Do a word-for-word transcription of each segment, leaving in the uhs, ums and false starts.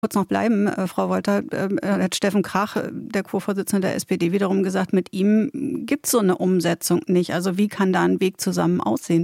kurz noch bleiben, äh, Frau Wolter, äh, hat Steffen Krach, der Co-Vorsitzende der S P D, wiederum gesagt, mit ihm gibt es so eine Umsetzung nicht. Also wie kann da ein Weg zusammen aussehen?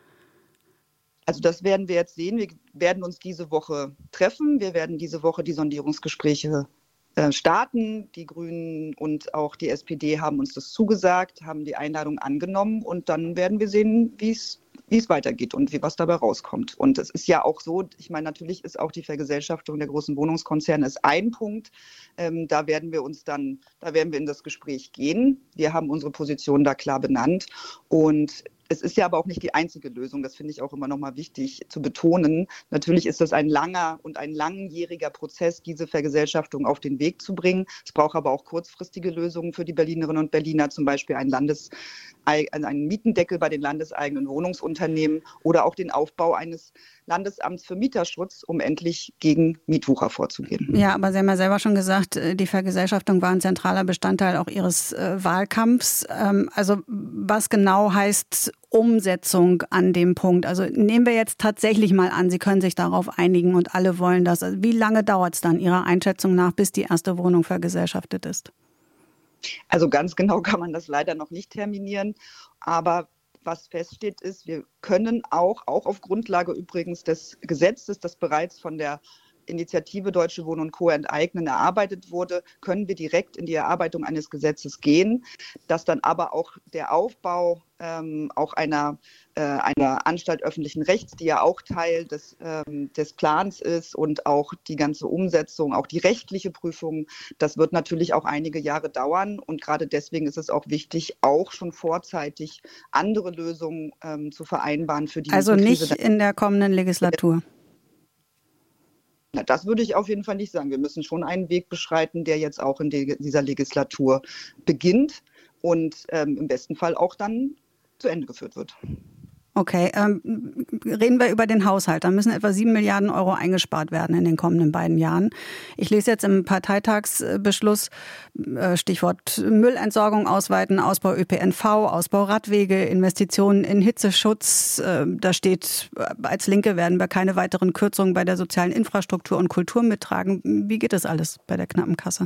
Also das werden wir jetzt sehen. Wir werden uns diese Woche treffen. Wir werden diese Woche die Sondierungsgespräche äh, starten. Die Grünen und auch die S P D haben uns das zugesagt, haben die Einladung angenommen. Und dann werden wir sehen, wie es wie es weitergeht und wie was dabei rauskommt. Und es ist ja auch so, ich meine, natürlich ist auch die Vergesellschaftung der großen Wohnungskonzerne ist ein Punkt. Ähm, da werden wir uns dann, da werden wir in das Gespräch gehen. Wir haben unsere Position da klar benannt. Und es ist ja aber auch nicht die einzige Lösung. Das finde ich auch immer noch mal wichtig zu betonen. Natürlich ist das ein langer und ein langjähriger Prozess, diese Vergesellschaftung auf den Weg zu bringen. Es braucht aber auch kurzfristige Lösungen für die Berlinerinnen und Berliner, zum Beispiel ein Landes, einen Mietendeckel bei den landeseigenen Wohnungsunternehmen oder auch den Aufbau eines Landesamts für Mieterschutz, um endlich gegen Mietwucher vorzugehen. Ja, aber Sie haben ja selber schon gesagt, die Vergesellschaftung war ein zentraler Bestandteil auch Ihres äh, Wahlkampfs. Ähm, also was genau heißt Umsetzung an dem Punkt? Also nehmen wir jetzt tatsächlich mal an, Sie können sich darauf einigen und alle wollen das. Also wie lange dauert es dann Ihrer Einschätzung nach, bis die erste Wohnung vergesellschaftet ist? Also ganz genau kann man das leider noch nicht terminieren, aber was feststeht ist, wir können auch, auch auf Grundlage übrigens des Gesetzes, das bereits von der Initiative Deutsche Wohnen und Co. enteignen erarbeitet wurde, können wir direkt in die Erarbeitung eines Gesetzes gehen, dass dann aber auch der Aufbau ähm, auch einer, äh, einer Anstalt öffentlichen Rechts, die ja auch Teil des, ähm, des Plans ist und auch die ganze Umsetzung, auch die rechtliche Prüfung, das wird natürlich auch einige Jahre dauern und gerade deswegen ist es auch wichtig, auch schon vorzeitig andere Lösungen ähm, zu vereinbaren für die Also Mietendekrise. nicht in der kommenden Legislatur? Na, das würde ich auf jeden Fall nicht sagen. Wir müssen schon einen Weg beschreiten, der jetzt auch in die, dieser Legislatur beginnt und ähm, im besten Fall auch dann zu Ende geführt wird. Okay, ähm, reden wir über den Haushalt. Da müssen etwa sieben Milliarden Euro eingespart werden in den kommenden beiden Jahren. Ich lese jetzt im Parteitagsbeschluss äh, Stichwort Müllentsorgung ausweiten, Ausbau Ö P N V, Ausbau Radwege, Investitionen in Hitzeschutz. Äh, da steht, als Linke werden wir keine weiteren Kürzungen bei der sozialen Infrastruktur und Kultur mittragen. Wie geht das alles bei der knappen Kasse?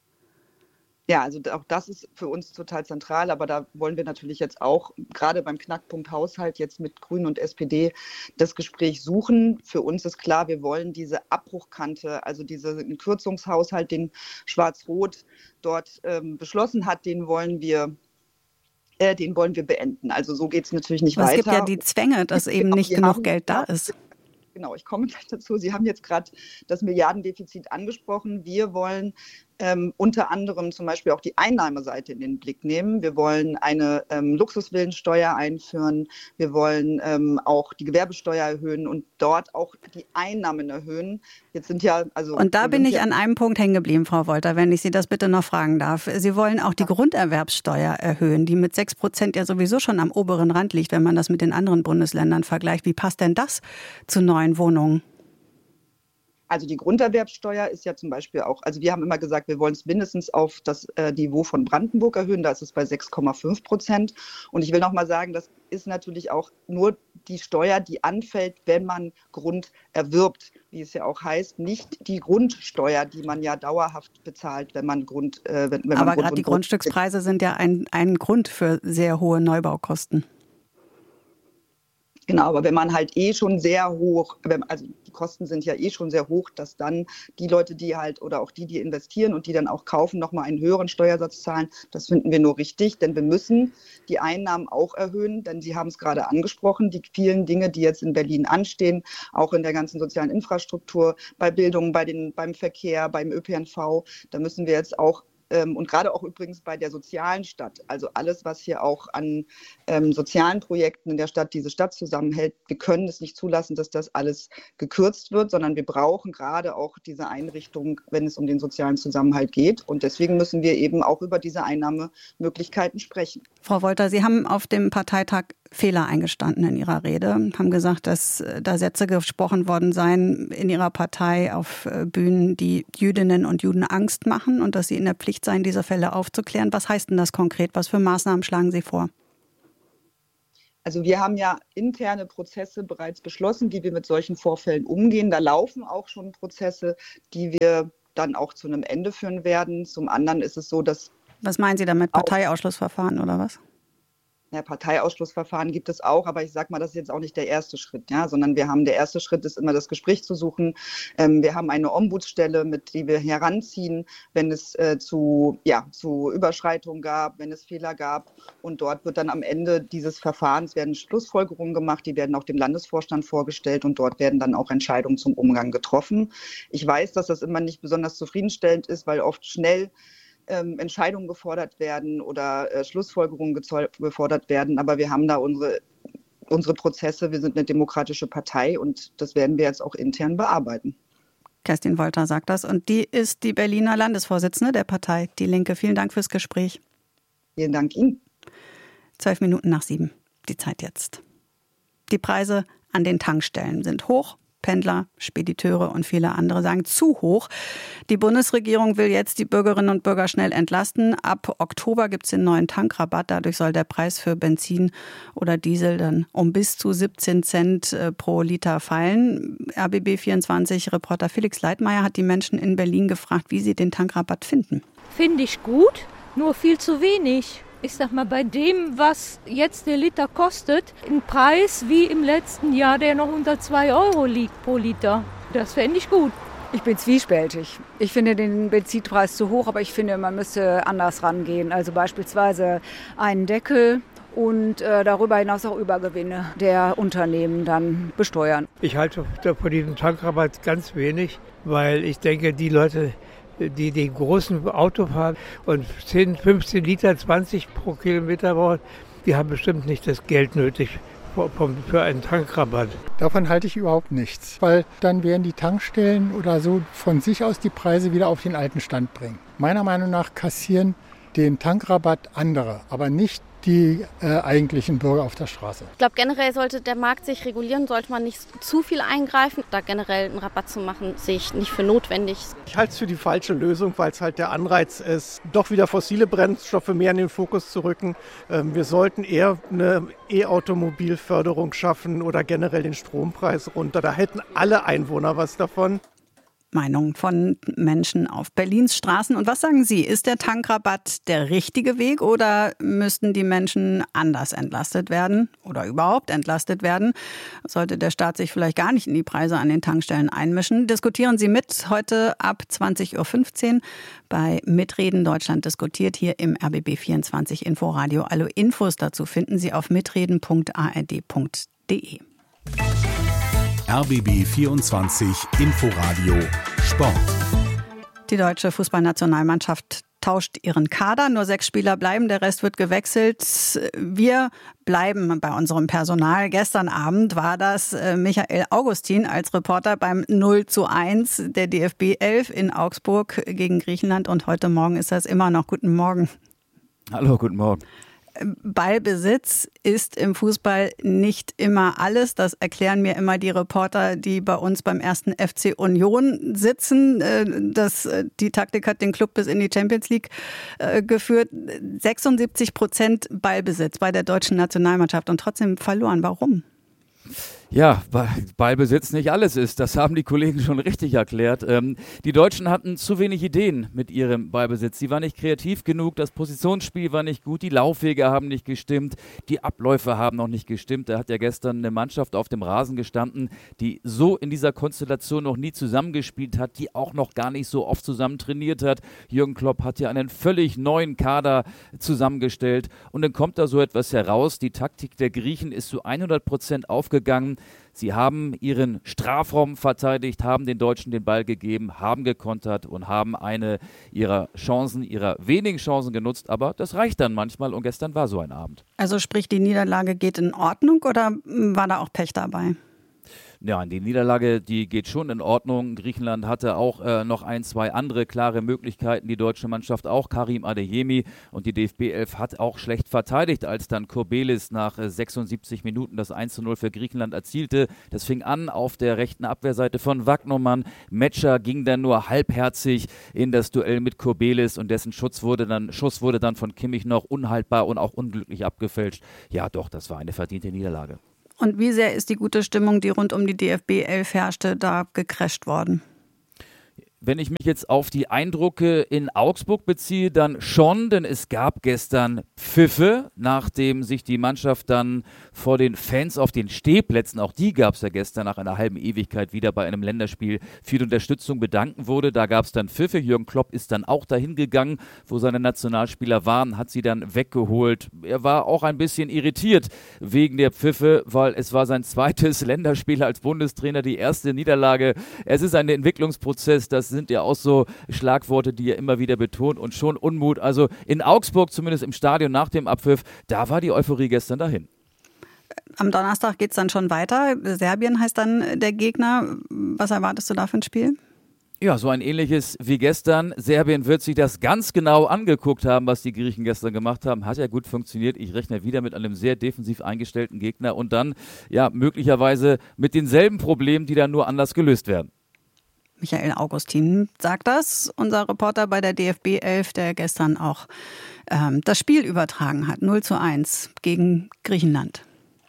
Ja, also auch das ist für uns total zentral, aber da wollen wir natürlich jetzt auch gerade beim Knackpunkt Haushalt jetzt mit Grünen und S P D das Gespräch suchen. Für uns ist klar, wir wollen diese Abbruchkante, also diesen Kürzungshaushalt, den Schwarz-Rot dort ähm, beschlossen hat, den wollen wir äh, den wollen wir beenden. Also so geht es natürlich nicht aber weiter. Es gibt ja die Zwänge, dass eben Genau, nicht wir genug haben, Geld da ist. Genau, ich komme gleich dazu. Sie haben jetzt gerade das Milliardendefizit angesprochen. Wir wollen ähm, unter anderem zum Beispiel auch die Einnahmeseite in den Blick nehmen. Wir wollen eine ähm, Luxusvillensteuer einführen. Wir wollen ähm, auch die Gewerbesteuer erhöhen und dort auch die Einnahmen erhöhen. Jetzt sind ja also und da bin ich ja an einem Punkt hängen geblieben, Frau Wolter, wenn ich Sie das bitte noch fragen darf. Sie wollen auch die ja. Grunderwerbssteuer erhöhen, die mit sechs Prozent ja sowieso schon am oberen Rand liegt, wenn man das mit den anderen Bundesländern vergleicht. Wie passt denn das zu neuen Wohnungen? Also die Grunderwerbsteuer ist ja zum Beispiel auch, also wir haben immer gesagt, wir wollen es mindestens auf das äh, Niveau von Brandenburg erhöhen, da ist es bei sechs Komma fünf Prozent. Und ich will noch mal sagen, das ist natürlich auch nur die Steuer, die anfällt, wenn man Grund erwirbt, wie es ja auch heißt, nicht die Grundsteuer, die man ja dauerhaft bezahlt, wenn man Grund, äh, wenn, wenn man Aber Grund gerade die und Grund Grundstückspreise sind ja ein, ein Grund für sehr hohe Neubaukosten. Genau, aber wenn man halt eh schon sehr hoch, also die Kosten sind ja eh schon sehr hoch, dass dann die Leute, die halt oder auch die, die investieren und die dann auch kaufen, nochmal einen höheren Steuersatz zahlen, das finden wir nur richtig, denn wir müssen die Einnahmen auch erhöhen, denn Sie haben es gerade angesprochen, die vielen Dinge, die jetzt in Berlin anstehen, auch in der ganzen sozialen Infrastruktur, bei Bildung, bei den, beim Verkehr, beim Ö P N V, da müssen wir jetzt auch und gerade auch übrigens bei der sozialen Stadt, also alles, was hier auch an ähm, sozialen Projekten in der Stadt diese Stadt zusammenhält, wir können es nicht zulassen, dass das alles gekürzt wird, sondern wir brauchen gerade auch diese Einrichtung, wenn es um den sozialen Zusammenhalt geht. Und deswegen müssen wir eben auch über diese Einnahmemöglichkeiten sprechen. Frau Wolter, Sie haben auf dem Parteitag Fehler eingestanden in Ihrer Rede, haben gesagt, dass da Sätze gesprochen worden seien in Ihrer Partei auf Bühnen, die Jüdinnen und Juden Angst machen und dass Sie in der Pflicht seien, diese Fälle aufzuklären. Was heißt denn das konkret? Was für Maßnahmen schlagen Sie vor? Also wir haben ja interne Prozesse bereits beschlossen, wie wir mit solchen Vorfällen umgehen. Da laufen auch schon Prozesse, die wir dann auch zu einem Ende führen werden. Zum anderen ist es so, dass... Was meinen Sie damit? Parteiausschlussverfahren oder was? Ja, Parteiausschlussverfahren gibt es auch, aber ich sage mal, das ist jetzt auch nicht der erste Schritt, ja, sondern wir haben, der erste Schritt ist immer das Gespräch zu suchen. Ähm, wir haben eine Ombudsstelle, mit die wir heranziehen, wenn es äh, zu, ja, zu Überschreitungen gab, wenn es Fehler gab. Und dort wird dann am Ende dieses Verfahrens werden Schlussfolgerungen gemacht, die werden auch dem Landesvorstand vorgestellt und dort werden dann auch Entscheidungen zum Umgang getroffen. Ich weiß, dass das immer nicht besonders zufriedenstellend ist, weil oft schnell Ähm, Entscheidungen gefordert werden oder äh, Schlussfolgerungen gefordert werden. Aber wir haben da unsere, unsere Prozesse. Wir sind eine demokratische Partei und das werden wir jetzt auch intern bearbeiten. Kerstin Wolter sagt das und die ist die Berliner Landesvorsitzende der Partei Die Linke. Vielen Dank fürs Gespräch. Vielen Dank Ihnen. Zwölf Minuten nach sieben. Die Zeit jetzt. Die Preise an den Tankstellen sind hoch. Pendler, Spediteure und viele andere sagen zu hoch. Die Bundesregierung will jetzt die Bürgerinnen und Bürger schnell entlasten. Ab Oktober gibt es den neuen Tankrabatt. Dadurch soll der Preis für Benzin oder Diesel dann um bis zu siebzehn Cent pro Liter fallen. R B B vierundzwanzig-Reporter Felix Leitmeier hat die Menschen in Berlin gefragt, wie sie den Tankrabatt finden. Finde ich gut, nur viel zu wenig. Ich sag mal, bei dem, was jetzt der Liter kostet, ein Preis wie im letzten Jahr, der noch unter zwei Euro liegt pro Liter. Das fände ich gut. Ich bin zwiespältig. Ich finde den Benzinpreis zu hoch, aber ich finde, man müsste anders rangehen. Also beispielsweise einen Deckel und äh, darüber hinaus auch Übergewinne der Unternehmen dann besteuern. Ich halte von diesem Tankrabatt ganz wenig, weil ich denke, die Leute, die den großen Auto fahren und zehn, fünfzehn Liter, zwanzig pro Kilometer brauchen, die haben bestimmt nicht das Geld nötig für einen Tankrabatt. Davon halte ich überhaupt nichts, weil dann werden die Tankstellen oder so von sich aus die Preise wieder auf den alten Stand bringen. Meiner Meinung nach kassieren den Tankrabatt andere, aber nicht die äh, eigentlichen Bürger auf der Straße. Ich glaube, generell sollte der Markt sich regulieren, sollte man nicht zu viel eingreifen. Da generell einen Rabatt zu machen, sehe ich nicht für notwendig. Ich halte es für die falsche Lösung, weil es halt der Anreiz ist, doch wieder fossile Brennstoffe mehr in den Fokus zu rücken. Ähm, wir sollten eher eine E-Automobilförderung schaffen oder generell den Strompreis runter. Da hätten alle Einwohner was davon. Meinung von Menschen auf Berlins Straßen. Und was sagen Sie? Ist der Tankrabatt der richtige Weg oder müssten die Menschen anders entlastet werden oder überhaupt entlastet werden? Sollte der Staat sich vielleicht gar nicht in die Preise an den Tankstellen einmischen? Diskutieren Sie mit heute ab zwanzig Uhr fünfzehn bei Mitreden Deutschland diskutiert hier im R B B vierundzwanzig Inforadio. Alle Infos dazu finden Sie auf mitreden punkt a r d punkt d e. R B B vierundzwanzig Inforadio Sport. Die deutsche Fußballnationalmannschaft tauscht ihren Kader. Nur sechs Spieler bleiben, der Rest wird gewechselt. Wir bleiben bei unserem Personal. Gestern Abend war das Michael Augustin als Reporter beim null zu eins der D F B elf in Augsburg gegen Griechenland. Und heute Morgen ist das immer noch. Guten Morgen. Hallo, guten Morgen. Ballbesitz ist im Fußball nicht immer alles. Das erklären mir immer die Reporter, die bei uns beim ersten F C Union sitzen. Das, die Taktik hat den Club bis in die Champions League geführt. sechsundsiebzig Prozent Ballbesitz bei der deutschen Nationalmannschaft und trotzdem verloren. Warum? Ja, Ballbesitz nicht alles ist. Das haben die Kollegen schon richtig erklärt. Ähm, die Deutschen hatten zu wenig Ideen mit ihrem Ballbesitz. Sie waren nicht kreativ genug, das Positionsspiel war nicht gut, die Laufwege haben nicht gestimmt, die Abläufe haben noch nicht gestimmt. Da hat ja gestern eine Mannschaft auf dem Rasen gestanden, die so in dieser Konstellation noch nie zusammengespielt hat, die auch noch gar nicht so oft zusammen trainiert hat. Jürgen Klopp hat ja einen völlig neuen Kader zusammengestellt und dann kommt da so etwas heraus. Die Taktik der Griechen ist zu hundert Prozent aufgegangen. Sie haben ihren Strafraum verteidigt, haben den Deutschen den Ball gegeben, haben gekontert und haben eine ihrer Chancen, ihrer wenigen Chancen genutzt. Aber das reicht dann manchmal und gestern war so ein Abend. Also sprich, die Niederlage geht in Ordnung oder war da auch Pech dabei? Ja, die Niederlage, die geht schon in Ordnung. Griechenland hatte auch äh, noch ein, zwei andere klare Möglichkeiten. Die deutsche Mannschaft auch, Karim Adeyemi. Und die D F B elf hat auch schlecht verteidigt, als dann Kurbelis nach äh, sechsundsiebzig Minuten das eins zu null für Griechenland erzielte. Das fing an auf der rechten Abwehrseite von Wagnoman. Metscher ging dann nur halbherzig in das Duell mit Kurbelis und dessen Schuss wurde dann, Schuss wurde dann von Kimmich noch unhaltbar und auch unglücklich abgefälscht. Ja doch, das war eine verdiente Niederlage. Und wie sehr ist die gute Stimmung, die rund um die D F B elf herrschte, da gecrasht worden? Wenn ich mich jetzt auf die Eindrücke in Augsburg beziehe, dann schon, denn es gab gestern Pfiffe, nachdem sich die Mannschaft dann vor den Fans auf den Stehplätzen, auch die gab es ja gestern nach einer halben Ewigkeit wieder bei einem Länderspiel, für die Unterstützung bedanken wurde. Da gab es dann Pfiffe. Jürgen Klopp ist dann auch dahin gegangen, wo seine Nationalspieler waren, hat sie dann weggeholt. Er war auch ein bisschen irritiert wegen der Pfiffe, weil es war sein zweites Länderspiel als Bundestrainer, die erste Niederlage. Es ist ein Entwicklungsprozess, das sind ja auch so Schlagworte, die er immer wieder betont und schon Unmut. Also in Augsburg, zumindest im Stadion nach dem Abpfiff, da war die Euphorie gestern dahin. Am Donnerstag geht es dann schon weiter. Serbien heißt dann der Gegner. Was erwartest du da für ein Spiel? Ja, so ein ähnliches wie gestern. Serbien wird sich das ganz genau angeguckt haben, was die Griechen gestern gemacht haben. Hat ja gut funktioniert. Ich rechne wieder mit einem sehr defensiv eingestellten Gegner und dann ja möglicherweise mit denselben Problemen, die dann nur anders gelöst werden. Michael Augustin sagt das, unser Reporter bei der D F B elf, der gestern auch ähm, das Spiel übertragen hat. null zu eins gegen Griechenland.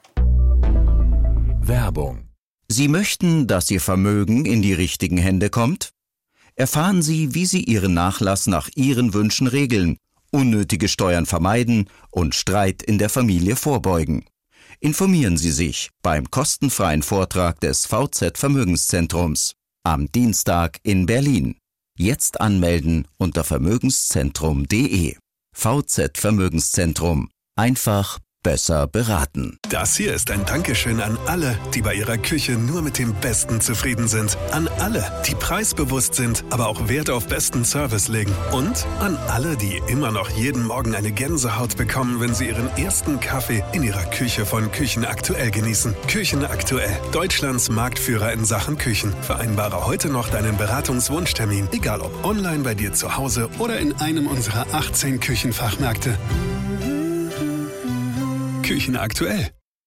Werbung. Sie möchten, dass Ihr Vermögen in die richtigen Hände kommt? Erfahren Sie, wie Sie Ihren Nachlass nach Ihren Wünschen regeln, unnötige Steuern vermeiden und Streit in der Familie vorbeugen. Informieren Sie sich beim kostenfreien Vortrag des V Z Vermögenszentrums. Am Dienstag in Berlin. Jetzt anmelden unter vermögenszentrum punkt de. V Z Vermögenszentrum. Einfach besser beraten. Das hier ist ein Dankeschön an alle, die bei ihrer Küche nur mit dem Besten zufrieden sind. An alle, die preisbewusst sind, aber auch Wert auf besten Service legen. Und an alle, die immer noch jeden Morgen eine Gänsehaut bekommen, wenn sie ihren ersten Kaffee in ihrer Küche von Küchenaktuell genießen. Küchenaktuell, Deutschlands Marktführer in Sachen Küchen. Vereinbare heute noch deinen Beratungswunschtermin, egal ob online bei dir zu Hause oder in einem unserer achtzehn Küchenfachmärkte. Küchenaktuell.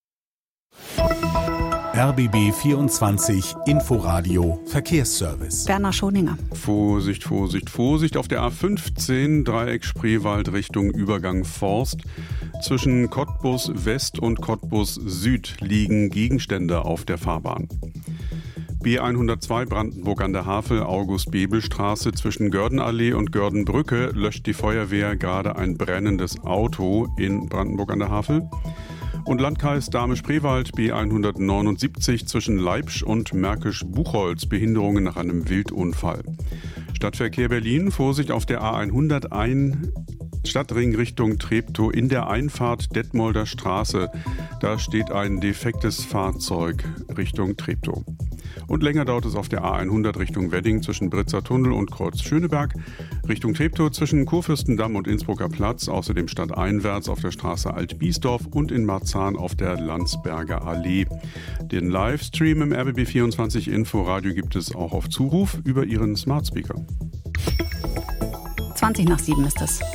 R B B vierundzwanzig Inforadio Verkehrsservice. Werner Schoninger. Vorsicht, Vorsicht, Vorsicht auf der A fünfzehn, Dreieck Spreewald Richtung Übergang Forst. Zwischen Cottbus West und Cottbus Süd liegen Gegenstände auf der Fahrbahn. B hundertzwei Brandenburg an der Havel, August-Bebel-Straße zwischen Gördenallee und Gördenbrücke löscht die Feuerwehr gerade ein brennendes Auto in Brandenburg an der Havel. Und Landkreis Dahme-Spreewald B hundertneunundsiebzig zwischen Leipsch und Märkisch-Buchholz, Behinderungen nach einem Wildunfall. Stadtverkehr Berlin, Vorsicht auf der A hunderteins, Stadtring Richtung Treptow in der Einfahrt Detmolder Straße. Da steht ein defektes Fahrzeug Richtung Treptow. Und länger dauert es auf der A hundert Richtung Wedding zwischen Britzer Tunnel und Kreuz Schöneberg. Richtung Treptow zwischen Kurfürstendamm und Innsbrucker Platz. Außerdem stadteinwärts auf der Straße Alt-Biesdorf und in Marzahn auf der Landsberger Allee. Den Livestream im R B B vierundzwanzig Inforadio gibt es auch auf Zuruf über Ihren Smart Speaker. zwanzig nach sieben ist es.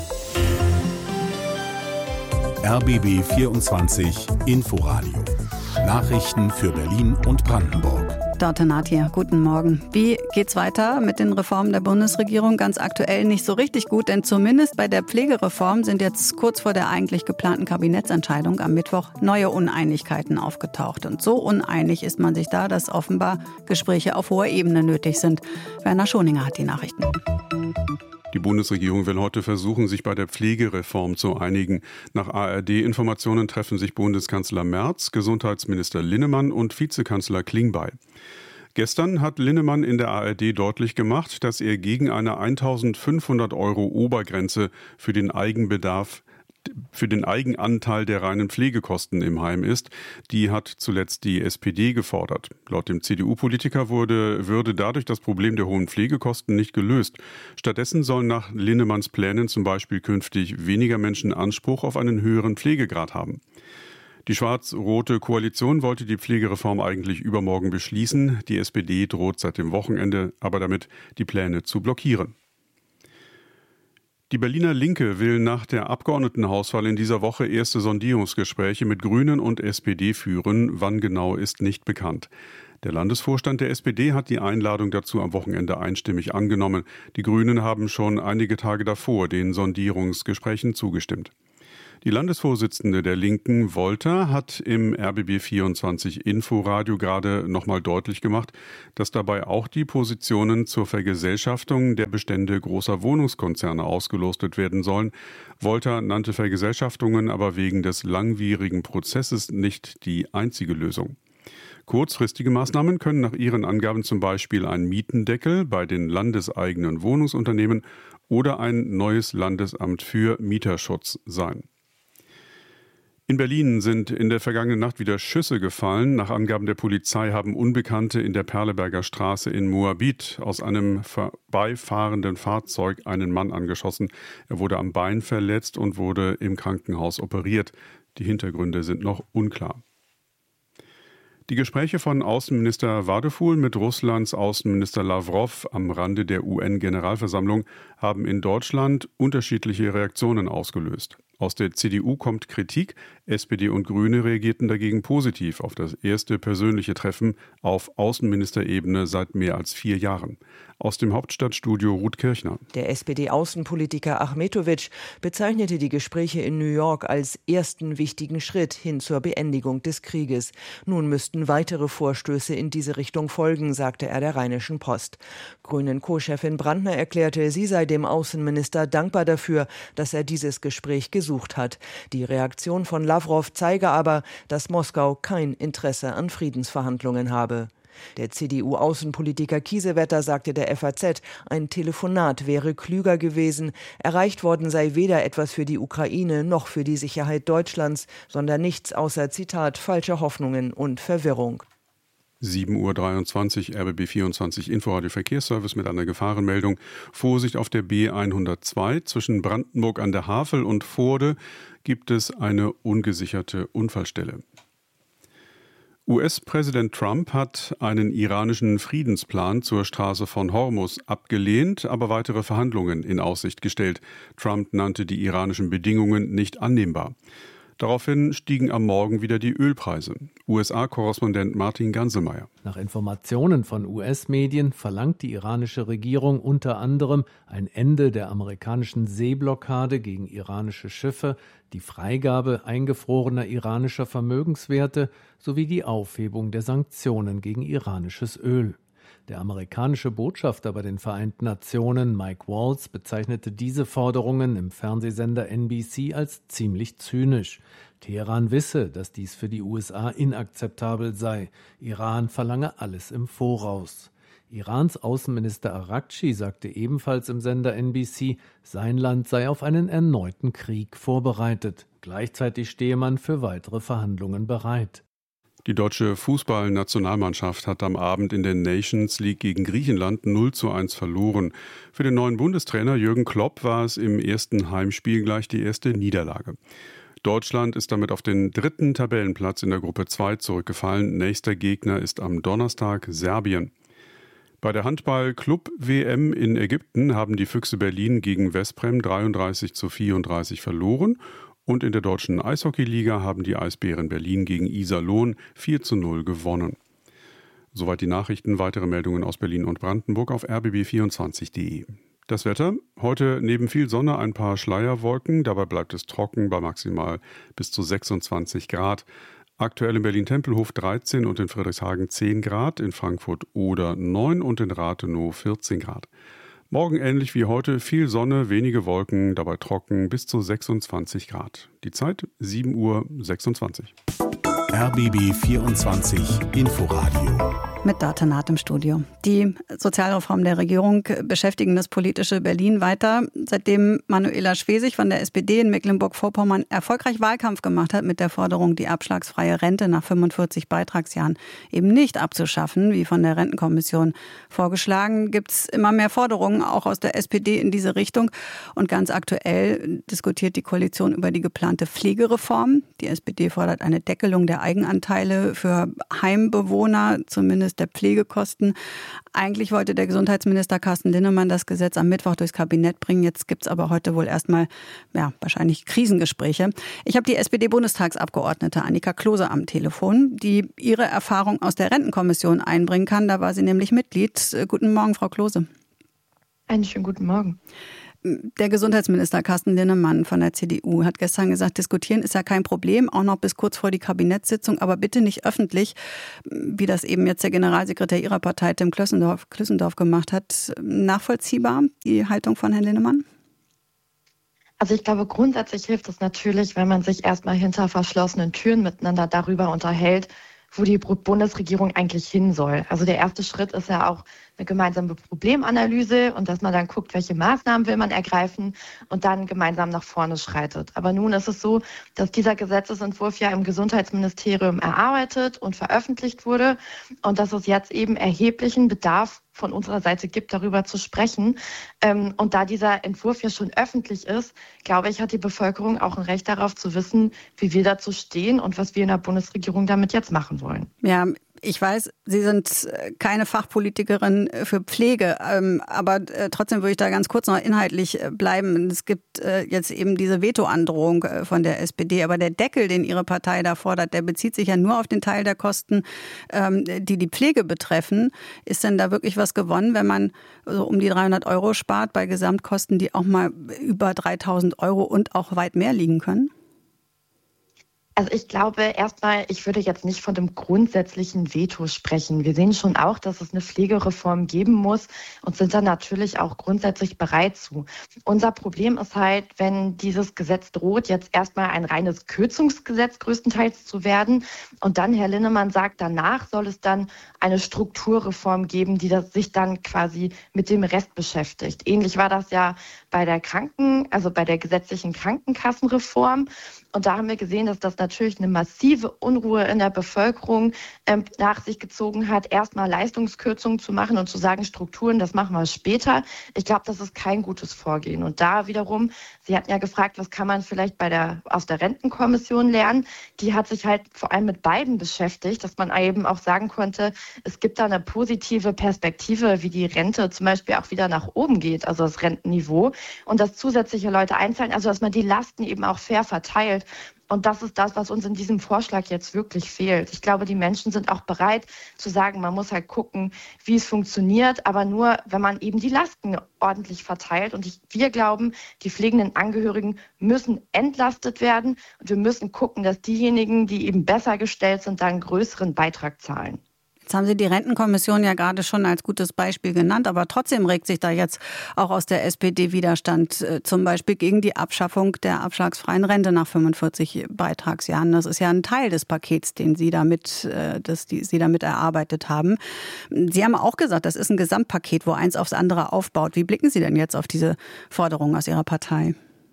R B B vierundzwanzig Inforadio. Nachrichten für Berlin und Brandenburg. Dorte Nathir, guten Morgen. Wie geht's weiter mit den Reformen der Bundesregierung? Ganz aktuell nicht so richtig gut, denn zumindest bei der Pflegereform sind jetzt kurz vor der eigentlich geplanten Kabinettsentscheidung am Mittwoch neue Uneinigkeiten aufgetaucht. Und so uneinig ist man sich da, dass offenbar Gespräche auf hoher Ebene nötig sind. Werner Schoninger hat die Nachrichten. Die Bundesregierung will heute versuchen, sich bei der Pflegereform zu einigen. Nach A R D-Informationen treffen sich Bundeskanzler Merz, Gesundheitsminister Linnemann und Vizekanzler Klingbeil. Gestern hat Linnemann in der A R D deutlich gemacht, dass er gegen eine eintausendfünfhundert Euro Obergrenze für den Eigenbedarf für den Eigenanteil der reinen Pflegekosten im Heim ist. Die hat zuletzt die S P D gefordert. Laut dem C D U-Politiker wurde, würde dadurch das Problem der hohen Pflegekosten nicht gelöst. Stattdessen sollen nach Linnemanns Plänen zum Beispiel künftig weniger Menschen Anspruch auf einen höheren Pflegegrad haben. Die schwarz-rote Koalition wollte die Pflegereform eigentlich übermorgen beschließen. Die S P D droht seit dem Wochenende aber damit, die Pläne zu blockieren. Die Berliner Linke will nach der Abgeordnetenhauswahl in dieser Woche erste Sondierungsgespräche mit Grünen und S P D führen. Wann genau, ist nicht bekannt. Der Landesvorstand der S P D hat die Einladung dazu am Wochenende einstimmig angenommen. Die Grünen haben schon einige Tage davor den Sondierungsgesprächen zugestimmt. Die Landesvorsitzende der Linken, Wolter, hat im R B B vierundzwanzig Inforadio gerade nochmal deutlich gemacht, dass dabei auch die Positionen zur Vergesellschaftung der Bestände großer Wohnungskonzerne ausgelostet werden sollen. Wolter nannte Vergesellschaftungen aber wegen des langwierigen Prozesses nicht die einzige Lösung. Kurzfristige Maßnahmen können nach ihren Angaben zum Beispiel ein Mietendeckel bei den landeseigenen Wohnungsunternehmen oder ein neues Landesamt für Mieterschutz sein. In Berlin sind in der vergangenen Nacht wieder Schüsse gefallen. Nach Angaben der Polizei haben Unbekannte in der Perleberger Straße in Moabit aus einem vorbeifahrenden Fahrzeug einen Mann angeschossen. Er wurde am Bein verletzt und wurde im Krankenhaus operiert. Die Hintergründe sind noch unklar. Die Gespräche von Außenminister Wadefuhl mit Russlands Außenminister Lavrov am Rande der U N-Generalversammlung haben in Deutschland unterschiedliche Reaktionen ausgelöst. Aus der C D U kommt Kritik, S P D und Grüne reagierten dagegen positiv auf das erste persönliche Treffen auf Außenministerebene seit mehr als vier Jahren. Aus dem Hauptstadtstudio Ruth Kirchner. Der S P D-Außenpolitiker Achmetovic bezeichnete die Gespräche in New York als ersten wichtigen Schritt hin zur Beendigung des Krieges. Nun müssten weitere Vorstöße in diese Richtung folgen, sagte er der Rheinischen Post. Grünen-Co-Chefin Brandner erklärte, sie sei dem Außenminister dankbar dafür, dass er dieses Gespräch gesucht hat. Die Reaktion von Lavrov zeige aber, dass Moskau kein Interesse an Friedensverhandlungen habe. Der C D U-Außenpolitiker Kiesewetter sagte der F A Z, ein Telefonat wäre klüger gewesen. Erreicht worden sei weder etwas für die Ukraine noch für die Sicherheit Deutschlands, sondern nichts außer, Zitat, falscher Hoffnungen und Verwirrung. sieben Uhr dreiundzwanzig, R B B vierundzwanzig Inforadio Verkehrsservice mit einer Gefahrenmeldung. Vorsicht auf der B hundertzwei. Zwischen Brandenburg an der Havel und Voorde gibt es eine ungesicherte Unfallstelle. U S-Präsident Trump hat einen iranischen Friedensplan zur Straße von Hormuz abgelehnt, aber weitere Verhandlungen in Aussicht gestellt. Trump nannte die iranischen Bedingungen nicht annehmbar. Daraufhin stiegen am Morgen wieder die Ölpreise. U S A-Korrespondent Martin Ganselmeier. Nach Informationen von U S-Medien verlangt die iranische Regierung unter anderem ein Ende der amerikanischen Seeblockade gegen iranische Schiffe, die Freigabe eingefrorener iranischer Vermögenswerte sowie die Aufhebung der Sanktionen gegen iranisches Öl. Der amerikanische Botschafter bei den Vereinten Nationen, Mike Waltz, bezeichnete diese Forderungen im Fernsehsender N B C als ziemlich zynisch. Teheran wisse, dass dies für die U S A inakzeptabel sei. Iran verlange alles im Voraus. Irans Außenminister Araghchi sagte ebenfalls im Sender N B C, sein Land sei auf einen erneuten Krieg vorbereitet. Gleichzeitig stehe man für weitere Verhandlungen bereit. Die deutsche Fußballnationalmannschaft hat am Abend in der Nations League gegen Griechenland null zu eins verloren. Für den neuen Bundestrainer Jürgen Klopp war es im ersten Heimspiel gleich die erste Niederlage. Deutschland ist damit auf den dritten Tabellenplatz in der Gruppe zwei zurückgefallen. Nächster Gegner ist am Donnerstag Serbien. Bei der Handball-Club-W M in Ägypten haben die Füchse Berlin gegen Veszprem dreiunddreißig zu vierunddreißig verloren. Und in der deutschen Eishockeyliga haben die Eisbären Berlin gegen Iserlohn vier zu null gewonnen. Soweit die Nachrichten. Weitere Meldungen aus Berlin und Brandenburg auf r b b vierundzwanzig punkt de. Das Wetter. Heute neben viel Sonne ein paar Schleierwolken. Dabei bleibt es trocken bei maximal bis zu sechsundzwanzig Grad. Aktuell in Berlin-Tempelhof dreizehn und in Friedrichshagen zehn Grad, in Frankfurt oder neun und in Rathenow vierzehn Grad. Morgen ähnlich wie heute, viel Sonne, wenige Wolken, dabei trocken bis zu sechsundzwanzig Grad. Die Zeit sieben Uhr sechsundzwanzig. R B B vierundzwanzig Inforadio Mit Dörte Naht im Studio. Die Sozialreform der Regierung beschäftigen das politische Berlin weiter. Seitdem Manuela Schwesig von der S P D in Mecklenburg-Vorpommern erfolgreich Wahlkampf gemacht hat mit der Forderung, die abschlagsfreie Rente nach fünfundvierzig Beitragsjahren eben nicht abzuschaffen, wie von der Rentenkommission vorgeschlagen, gibt es immer mehr Forderungen, auch aus der S P D in diese Richtung. Und ganz aktuell diskutiert die Koalition über die geplante Pflegereform. Die S P D fordert eine Deckelung der Eigenanteile für Heimbewohner, zumindest der Pflegekosten. Eigentlich wollte der Gesundheitsminister Carsten Linnemann das Gesetz am Mittwoch durchs Kabinett bringen. Jetzt gibt es aber heute wohl erstmal, ja, wahrscheinlich Krisengespräche. Ich habe die S P D-Bundestagsabgeordnete Annika Klose am Telefon, die ihre Erfahrung aus der Rentenkommission einbringen kann. Da war sie nämlich Mitglied. Guten Morgen, Frau Klose. Einen schönen guten Morgen. Der Gesundheitsminister Carsten Linnemann von der C D U hat gestern gesagt, diskutieren ist ja kein Problem, auch noch bis kurz vor die Kabinettssitzung, aber bitte nicht öffentlich, wie das eben jetzt der Generalsekretär Ihrer Partei, Tim Klössendorf, Klössendorf gemacht hat. Nachvollziehbar, die Haltung von Herrn Linnemann? Also ich glaube, grundsätzlich hilft es natürlich, wenn man sich erstmal hinter verschlossenen Türen miteinander darüber unterhält, wo die Bundesregierung eigentlich hin soll. Also der erste Schritt ist ja auch eine gemeinsame Problemanalyse und dass man dann guckt, welche Maßnahmen will man ergreifen und dann gemeinsam nach vorne schreitet. Aber nun ist es so, dass dieser Gesetzesentwurf ja im Gesundheitsministerium erarbeitet und veröffentlicht wurde und dass es jetzt eben erheblichen Bedarf von unserer Seite gibt, darüber zu sprechen. Und da dieser Entwurf ja schon öffentlich ist, glaube ich, hat die Bevölkerung auch ein Recht darauf zu wissen, wie wir dazu stehen und was wir in der Bundesregierung damit jetzt machen wollen. Ja, ich weiß, Sie sind keine Fachpolitikerin für Pflege, aber trotzdem würde ich da ganz kurz noch inhaltlich bleiben. Es gibt jetzt eben diese Vetoandrohung von der S P D, aber der Deckel, den Ihre Partei da fordert, der bezieht sich ja nur auf den Teil der Kosten, die die Pflege betreffen. Ist denn da wirklich was gewonnen, wenn man so um die dreihundert Euro spart bei Gesamtkosten, die auch mal über dreitausend Euro und auch weit mehr liegen können? Also ich glaube erstmal, ich würde jetzt nicht von dem grundsätzlichen Veto sprechen. Wir sehen schon auch, dass es eine Pflegereform geben muss und sind da natürlich auch grundsätzlich bereit zu. Unser Problem ist halt, wenn dieses Gesetz droht, jetzt erstmal ein reines Kürzungsgesetz größtenteils zu werden und dann Herr Linnemann sagt, danach soll es dann eine Strukturreform geben, die das sich dann quasi mit dem Rest beschäftigt. Ähnlich war das ja bei der Kranken, also bei der gesetzlichen Krankenkassenreform. Und da haben wir gesehen, dass das natürlich eine massive Unruhe in der Bevölkerung ähm, nach sich gezogen hat, erstmal Leistungskürzungen zu machen und zu sagen, Strukturen, das machen wir später. Ich glaube, das ist kein gutes Vorgehen. Und da wiederum, Sie hatten ja gefragt, was kann man vielleicht bei der, aus der Rentenkommission lernen? Die hat sich halt vor allem mit beiden beschäftigt, dass man eben auch sagen konnte, es gibt da eine positive Perspektive, wie die Rente zum Beispiel auch wieder nach oben geht, also das Rentenniveau, und dass zusätzliche Leute einzahlen, also dass man die Lasten eben auch fair verteilt. Und das ist das, was uns in diesem Vorschlag jetzt wirklich fehlt. Ich glaube, die Menschen sind auch bereit zu sagen, man muss halt gucken, wie es funktioniert, aber nur, wenn man eben die Lasten ordentlich verteilt. Und ich, wir glauben, die pflegenden Angehörigen müssen entlastet werden und wir müssen gucken, dass diejenigen, die eben besser gestellt sind, dann einen größeren Beitrag zahlen. Jetzt haben Sie die Rentenkommission ja gerade schon als gutes Beispiel genannt, aber trotzdem regt sich da jetzt auch aus der S P D Widerstand, äh, zum Beispiel gegen die Abschaffung der abschlagsfreien Rente nach fünfundvierzig Beitragsjahren. Das ist ja ein Teil des Pakets, den Sie damit, äh, das die Sie damit erarbeitet haben. Sie haben auch gesagt, das ist ein Gesamtpaket, wo eins aufs andere aufbaut. Wie blicken Sie denn jetzt auf diese Forderungen aus Ihrer Partei?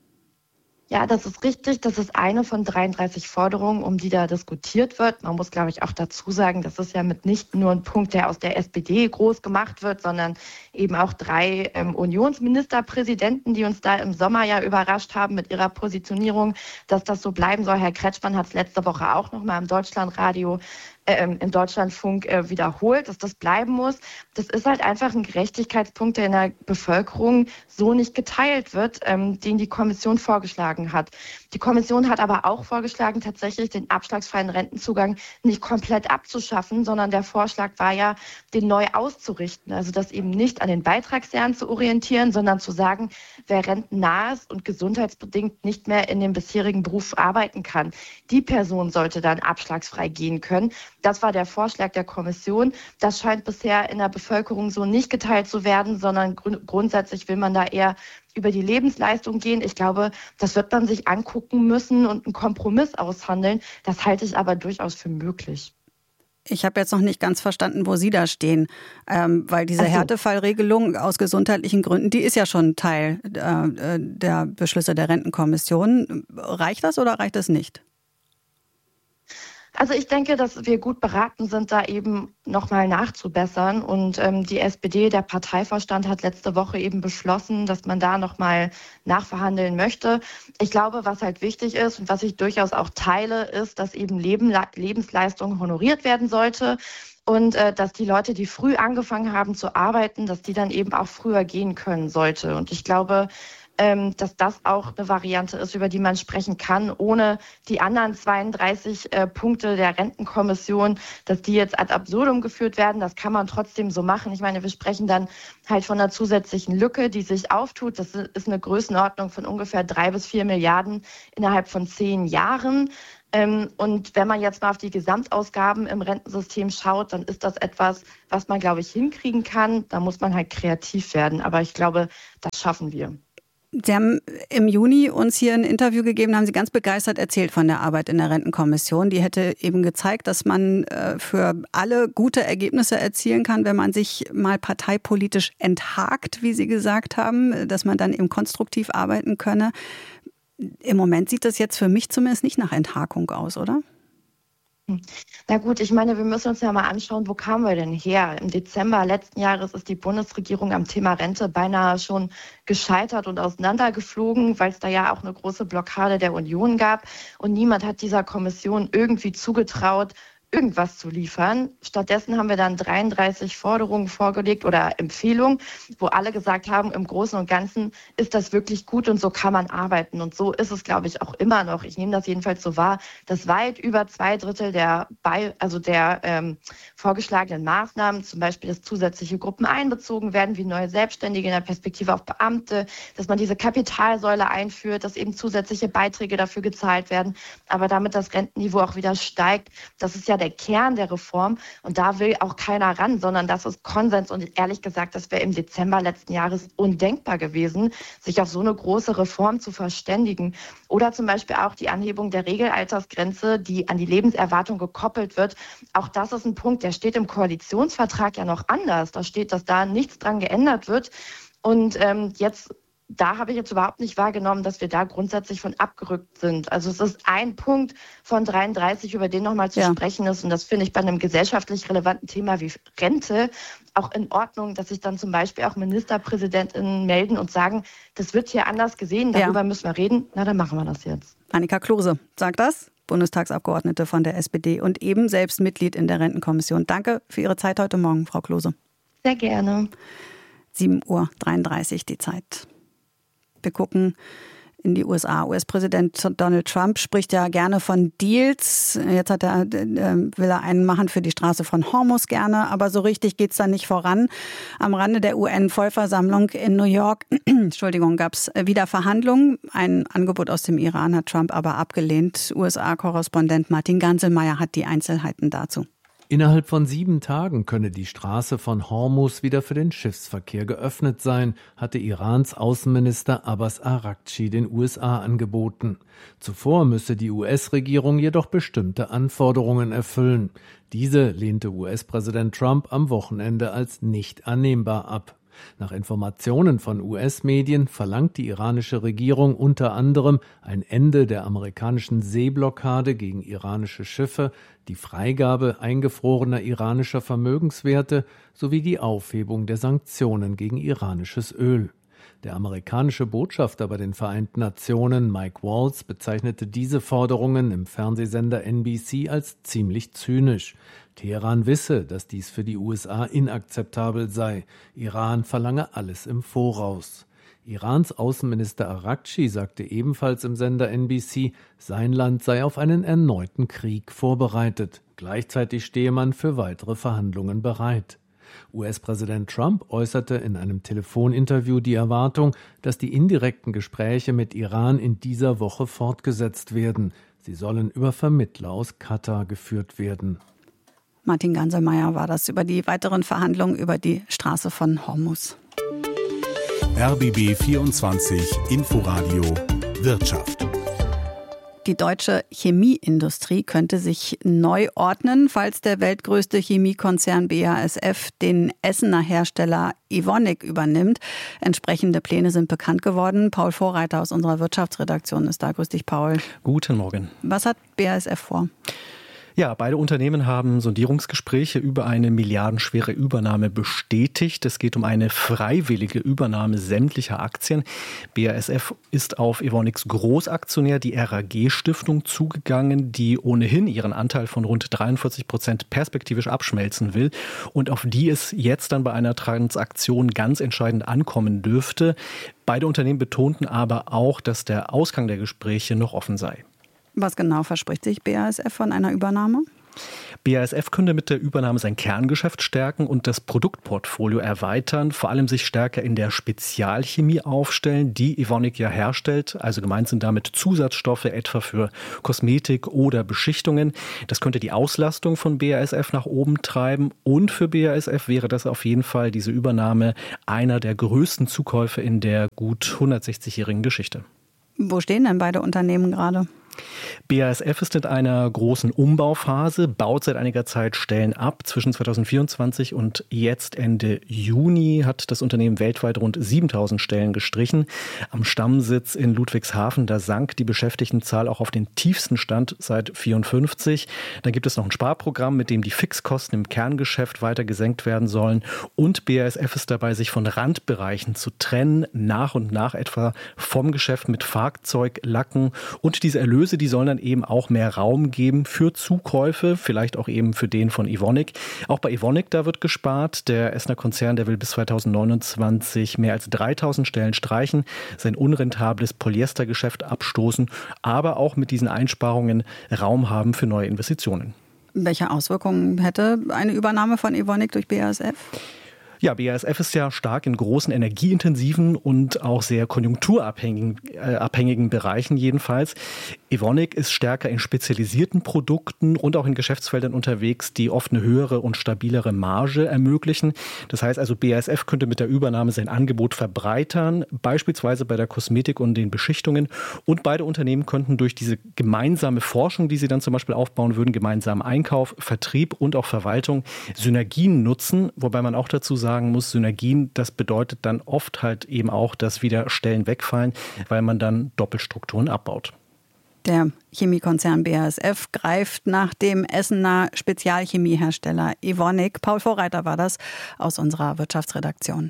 Ja, das ist richtig. Das ist eine von dreiunddreißig Forderungen, um die da diskutiert wird. Man muss, glaube ich, auch dazu sagen, das ist ja mit nicht nur ein Punkt, der aus der S P D groß gemacht wird, sondern eben auch drei ähm, Unionsministerpräsidenten, die uns da im Sommer ja überrascht haben mit ihrer Positionierung, dass das so bleiben soll. Herr Kretschmann hat es letzte Woche auch noch mal im Deutschlandradio Ähm, im Deutschlandfunk äh, wiederholt, dass das bleiben muss. Das ist halt einfach ein Gerechtigkeitspunkt, der in der Bevölkerung so nicht geteilt wird, ähm, den die Kommission vorgeschlagen hat. Die Kommission hat aber auch vorgeschlagen, tatsächlich den abschlagsfreien Rentenzugang nicht komplett abzuschaffen, sondern der Vorschlag war ja, den neu auszurichten. Also das eben nicht an den Beitragsjahren zu orientieren, sondern zu sagen, wer rentennah ist und gesundheitsbedingt nicht mehr in dem bisherigen Beruf arbeiten kann, die Person sollte dann abschlagsfrei gehen können. Das war der Vorschlag der Kommission. Das scheint bisher in der Bevölkerung so nicht geteilt zu werden, sondern grund- grundsätzlich will man da eher über die Lebensleistung gehen. Ich glaube, das wird man sich angucken müssen und einen Kompromiss aushandeln. Das halte ich aber durchaus für möglich. Ich habe jetzt noch nicht ganz verstanden, wo Sie da stehen, ähm, weil diese so. Härtefallregelung aus gesundheitlichen Gründen, die ist ja schon Teil äh, der Beschlüsse der Rentenkommission. Reicht das oder reicht es nicht? Also ich denke, dass wir gut beraten sind, da eben nochmal nachzubessern. Und ähm, die S P D, der Parteivorstand, hat letzte Woche eben beschlossen, dass man da nochmal nachverhandeln möchte. Ich glaube, was halt wichtig ist und was ich durchaus auch teile, ist, dass eben Leben, Lebensleistung honoriert werden sollte. Und äh, dass die Leute, die früh angefangen haben zu arbeiten, dass die dann eben auch früher gehen können sollte. Und ich glaube, ähm, dass das auch eine Variante ist, über die man sprechen kann, ohne die anderen zweiunddreißig äh, Punkte der Rentenkommission, dass die jetzt ad absurdum geführt werden. Das kann man trotzdem so machen. Ich meine, wir sprechen dann halt von einer zusätzlichen Lücke, die sich auftut. Das ist eine Größenordnung von ungefähr drei bis vier Milliarden innerhalb von zehn Jahren. Ähm, und wenn man jetzt mal auf die Gesamtausgaben im Rentensystem schaut, dann ist das etwas, was man, glaube ich, hinkriegen kann. Da muss man halt kreativ werden. Aber ich glaube, das schaffen wir. Sie haben im Juni uns hier ein Interview gegeben, haben Sie ganz begeistert erzählt von der Arbeit in der Rentenkommission. Die hätte eben gezeigt, dass man äh, für alle gute Ergebnisse erzielen kann, wenn man sich mal parteipolitisch enthakt, wie Sie gesagt haben, dass man dann eben konstruktiv arbeiten könne. Im Moment sieht das jetzt für mich zumindest nicht nach Enthakung aus, oder? Na gut, ich meine, wir müssen uns ja mal anschauen, wo kamen wir denn her? Im Dezember letzten Jahres ist die Bundesregierung am Thema Rente beinahe schon gescheitert und auseinandergeflogen, weil es da ja auch eine große Blockade der Union gab. Und niemand hat dieser Kommission irgendwie zugetraut, irgendwas zu liefern. Stattdessen haben wir dann dreiunddreißig Forderungen vorgelegt oder Empfehlungen, wo alle gesagt haben, im Großen und Ganzen ist das wirklich gut und so kann man arbeiten. Und so ist es, glaube ich, auch immer noch. Ich nehme das jedenfalls so wahr, dass weit über zwei Drittel der, bei, also der ähm, vorgeschlagenen Maßnahmen, zum Beispiel, dass zusätzliche Gruppen einbezogen werden, wie neue Selbstständige in der Perspektive auf Beamte, dass man diese Kapitalsäule einführt, dass eben zusätzliche Beiträge dafür gezahlt werden, aber damit das Rentenniveau auch wieder steigt. Das ist ja der Kern der Reform und da will auch keiner ran, sondern das ist Konsens und ehrlich gesagt, das wäre im Dezember letzten Jahres undenkbar gewesen, sich auf so eine große Reform zu verständigen. Oder zum Beispiel auch die Anhebung der Regelaltersgrenze, die an die Lebenserwartung gekoppelt wird. Auch das ist ein Punkt, der steht im Koalitionsvertrag ja noch anders. Da steht, dass da nichts dran geändert wird und ähm, jetzt Da habe ich jetzt überhaupt nicht wahrgenommen, dass wir da grundsätzlich von abgerückt sind. Also es ist ein Punkt von dreiunddreißig, über den nochmal zu ja. sprechen ist. Und das finde ich bei einem gesellschaftlich relevanten Thema wie Rente auch in Ordnung, dass sich dann zum Beispiel auch Ministerpräsidentinnen melden und sagen, das wird hier anders gesehen, darüber ja. müssen wir reden. Na, dann machen wir das jetzt. Annika Klose sagt das, Bundestagsabgeordnete von der S P D und eben selbst Mitglied in der Rentenkommission. Danke für Ihre Zeit heute Morgen, Frau Klose. Sehr gerne. sieben Uhr dreiunddreißig die Zeit. Wir gucken in die U S A. U S-Präsident Donald Trump spricht ja gerne von Deals. Jetzt hat er, will er einen machen für die Straße von Hormuz gerne, aber so richtig geht es da nicht voran. Am Rande der U N-Vollversammlung in New York Entschuldigung, gab es wieder Verhandlungen. Ein Angebot aus dem Iran hat Trump aber abgelehnt. U S A-Korrespondent Martin Ganselmeier hat die Einzelheiten dazu. Innerhalb von sieben Tagen könne die Straße von Hormuz wieder für den Schiffsverkehr geöffnet sein, hatte Irans Außenminister Abbas Araghchi den U S A angeboten. Zuvor müsse die U S-Regierung jedoch bestimmte Anforderungen erfüllen. Diese lehnte U S-Präsident Trump am Wochenende als nicht annehmbar ab. Nach Informationen von U S-Medien verlangt die iranische Regierung unter anderem ein Ende der amerikanischen Seeblockade gegen iranische Schiffe, die Freigabe eingefrorener iranischer Vermögenswerte sowie die Aufhebung der Sanktionen gegen iranisches Öl. Der amerikanische Botschafter bei den Vereinten Nationen, Mike Waltz, bezeichnete diese Forderungen im Fernsehsender N B C als ziemlich zynisch. Teheran wisse, dass dies für die U S A inakzeptabel sei. Iran verlange alles im Voraus. Irans Außenminister Araghchi sagte ebenfalls im Sender N B C, sein Land sei auf einen erneuten Krieg vorbereitet. Gleichzeitig stehe man für weitere Verhandlungen bereit. U S-Präsident Trump äußerte in einem Telefoninterview die Erwartung, dass die indirekten Gespräche mit Iran in dieser Woche fortgesetzt werden. Sie sollen über Vermittler aus Katar geführt werden. Martin Ganselmeier war das über die weiteren Verhandlungen über die Straße von Hormuz. R B B vierundzwanzig Inforadio Wirtschaft. Die deutsche Chemieindustrie könnte sich neu ordnen, falls der weltgrößte Chemiekonzern B A S F den Essener Hersteller Evonik übernimmt. Entsprechende Pläne sind bekannt geworden. Paul Vorreiter aus unserer Wirtschaftsredaktion ist da. Grüß dich, Paul. Guten Morgen. Was hat B A S F vor? Ja, beide Unternehmen haben Sondierungsgespräche über eine milliardenschwere Übernahme bestätigt. Es geht um eine freiwillige Übernahme sämtlicher Aktien. B A S F ist auf Evonik's Großaktionär, die R A G-Stiftung, zugegangen, die ohnehin ihren Anteil von rund dreiundvierzig Prozent perspektivisch abschmelzen will und auf die es jetzt dann bei einer Transaktion ganz entscheidend ankommen dürfte. Beide Unternehmen betonten aber auch, dass der Ausgang der Gespräche noch offen sei. Was genau verspricht sich B A S F von einer Übernahme? B A S F könnte mit der Übernahme sein Kerngeschäft stärken und das Produktportfolio erweitern, vor allem sich stärker in der Spezialchemie aufstellen, die Evonik ja herstellt. Also gemeint sind damit Zusatzstoffe, etwa für Kosmetik oder Beschichtungen. Das könnte die Auslastung von B A S F nach oben treiben. Und für B A S F wäre das auf jeden Fall, diese Übernahme, einer der größten Zukäufe in der gut hundertsechzigjährigen Geschichte. Wo stehen denn beide Unternehmen gerade? B A S F ist in einer großen Umbauphase, baut seit einiger Zeit Stellen ab. Zwischen zweitausendvierundzwanzig und jetzt Ende Juni hat das Unternehmen weltweit rund siebentausend Stellen gestrichen. Am Stammsitz in Ludwigshafen, da sank die Beschäftigtenzahl auch auf den tiefsten Stand seit vierundfünfzig. Dann gibt es noch ein Sparprogramm, mit dem die Fixkosten im Kerngeschäft weiter gesenkt werden sollen. Und B A S F ist dabei, sich von Randbereichen zu trennen, nach und nach etwa vom Geschäft mit Fahrzeuglacken. Und diese Erlöse, die sollen dann eben auch mehr Raum geben für Zukäufe, vielleicht auch eben für den von Evonik. Auch bei Evonik, da wird gespart. Der Essener Konzern, der will bis zweitausendneunundzwanzig mehr als dreitausend Stellen streichen, sein unrentables Polyestergeschäft abstoßen, aber auch mit diesen Einsparungen Raum haben für neue Investitionen. Welche Auswirkungen hätte eine Übernahme von Evonik durch B A S F? Ja, B A S F ist ja stark in großen energieintensiven und auch sehr konjunkturabhängigen äh, abhängigen Bereichen jedenfalls. Evonik ist stärker in spezialisierten Produkten und auch in Geschäftsfeldern unterwegs, die oft eine höhere und stabilere Marge ermöglichen. Das heißt also, B A S F könnte mit der Übernahme sein Angebot verbreitern, beispielsweise bei der Kosmetik und den Beschichtungen. Und beide Unternehmen könnten durch diese gemeinsame Forschung, die sie dann zum Beispiel aufbauen würden, gemeinsamen Einkauf, Vertrieb und auch Verwaltung, Synergien nutzen, wobei man auch dazu sagt, sagen muss, Synergien, das bedeutet dann oft halt eben auch, dass wieder Stellen wegfallen, weil man dann Doppelstrukturen abbaut. Der Chemiekonzern B A S F greift nach dem Essener Spezialchemiehersteller Evonik. Paul Vorreiter war das aus unserer Wirtschaftsredaktion.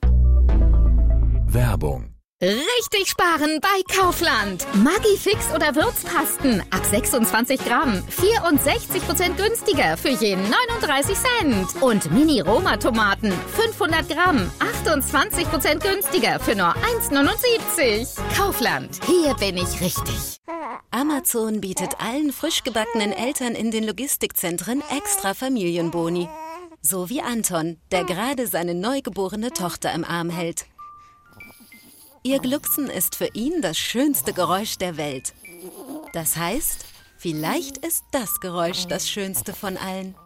Werbung. Richtig sparen bei Kaufland. Maggi-Fix oder Würzpasten ab sechsundzwanzig Gramm. vierundsechzig Prozent günstiger für jeden neununddreißig Cent. Und Mini-Roma-Tomaten fünfhundert Gramm. achtundzwanzig Prozent günstiger für nur eins neunundsiebzig. Kaufland. Hier bin ich richtig. Amazon bietet allen frisch gebackenen Eltern in den Logistikzentren extra Familienboni. So wie Anton, der gerade seine neugeborene Tochter im Arm hält. Ihr Glucksen ist für ihn das schönste Geräusch der Welt. Das heißt, vielleicht ist das Geräusch das schönste von allen.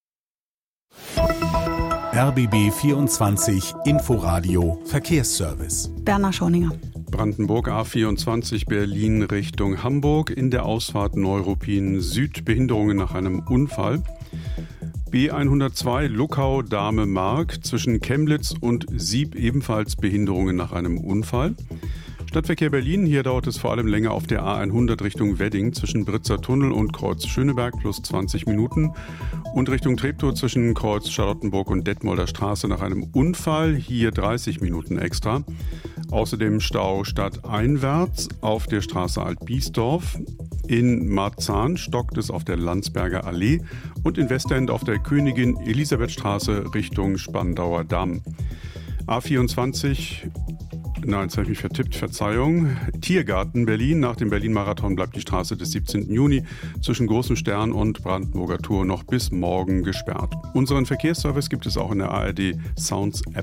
R B B vierundzwanzig Inforadio Verkehrsservice. Bernhard Schoninger. Brandenburg A vierundzwanzig Berlin Richtung Hamburg. In der Ausfahrt Neuruppin Süd Behinderungen nach einem Unfall. B hundertzwei Luckau-Dahme-Mark zwischen Chemnitz und Sieb ebenfalls Behinderungen nach einem Unfall. Stadtverkehr Berlin, hier dauert es vor allem länger auf der A hundert Richtung Wedding zwischen Britzer Tunnel und Kreuz Schöneberg plus zwanzig Minuten und Richtung Treptow zwischen Kreuz Charlottenburg und Detmolder Straße nach einem Unfall, hier dreißig Minuten extra. Außerdem Stau stadteinwärts auf der Straße Alt-Biesdorf. In Marzahn stockt es auf der Landsberger Allee und in Westend auf der Königin-Elisabeth-Straße Richtung Spandauer Damm. A vierundzwanzig, nein, jetzt habe ich mich vertippt, Verzeihung. Tiergarten Berlin. Nach dem Berlin-Marathon bleibt die Straße des siebzehnten Juni zwischen Großem Stern und Brandenburger Tor noch bis morgen gesperrt. Unseren Verkehrsservice gibt es auch in der A R D Sounds App.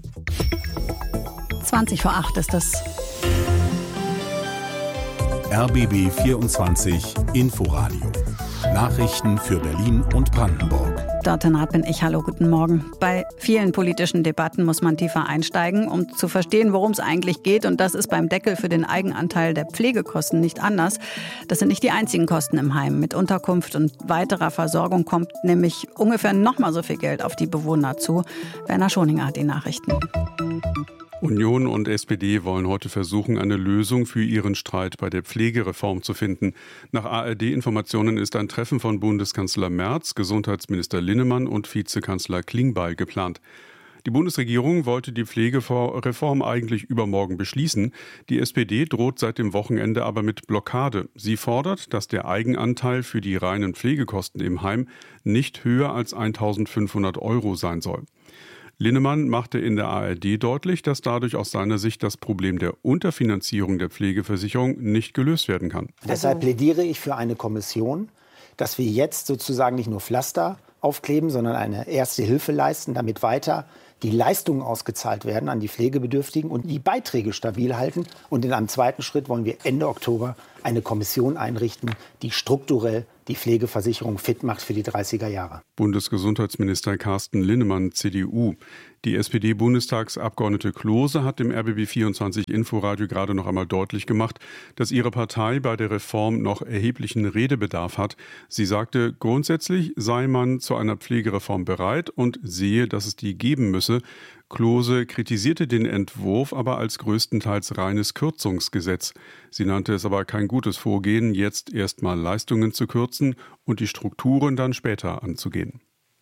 zwanzig vor acht ist das. R B B vierundzwanzig Inforadio. Nachrichten für Berlin und Brandenburg. Dort Rath bin ich. Hallo, guten Morgen. Bei vielen politischen Debatten muss man tiefer einsteigen, um zu verstehen, worum es eigentlich geht. Und das ist beim Deckel für den Eigenanteil der Pflegekosten nicht anders. Das sind nicht die einzigen Kosten im Heim. Mit Unterkunft und weiterer Versorgung kommt nämlich ungefähr nochmal so viel Geld auf die Bewohner zu. Werner Schoninger hat die Nachrichten. Union und S P D wollen heute versuchen, eine Lösung für ihren Streit bei der Pflegereform zu finden. Nach A R D-Informationen ist ein Treffen von Bundeskanzler Merz, Gesundheitsminister Linnemann und Vizekanzler Klingbeil geplant. Die Bundesregierung wollte die Pflegereform eigentlich übermorgen beschließen. Die S P D droht seit dem Wochenende aber mit Blockade. Sie fordert, dass der Eigenanteil für die reinen Pflegekosten im Heim nicht höher als eintausendfünfhundert Euro sein soll. Linnemann machte in der A R D deutlich, dass dadurch aus seiner Sicht das Problem der Unterfinanzierung der Pflegeversicherung nicht gelöst werden kann. Deshalb plädiere ich für eine Kommission, dass wir jetzt sozusagen nicht nur Pflaster aufkleben, sondern eine erste Hilfe leisten, damit weiter die Leistungen ausgezahlt werden an die Pflegebedürftigen und die Beiträge stabil halten. Und in einem zweiten Schritt wollen wir Ende Oktober eine Kommission einrichten, die strukturell die Pflegeversicherung fit macht für die dreißiger Jahre. Bundesgesundheitsminister Carsten Linnemann, C D U. Die S P D-Bundestagsabgeordnete Klose hat dem R B B vierundzwanzig Inforadio gerade noch einmal deutlich gemacht, dass ihre Partei bei der Reform noch erheblichen Redebedarf hat. Sie sagte, grundsätzlich sei man zu einer Pflegereform bereit und sehe, dass es die geben müsse. Klose kritisierte den Entwurf aber als größtenteils reines Kürzungsgesetz. Sie nannte es aber kein gutes Vorgehen, jetzt erstmal Leistungen zu kürzen und die Strukturen dann später anzugehen.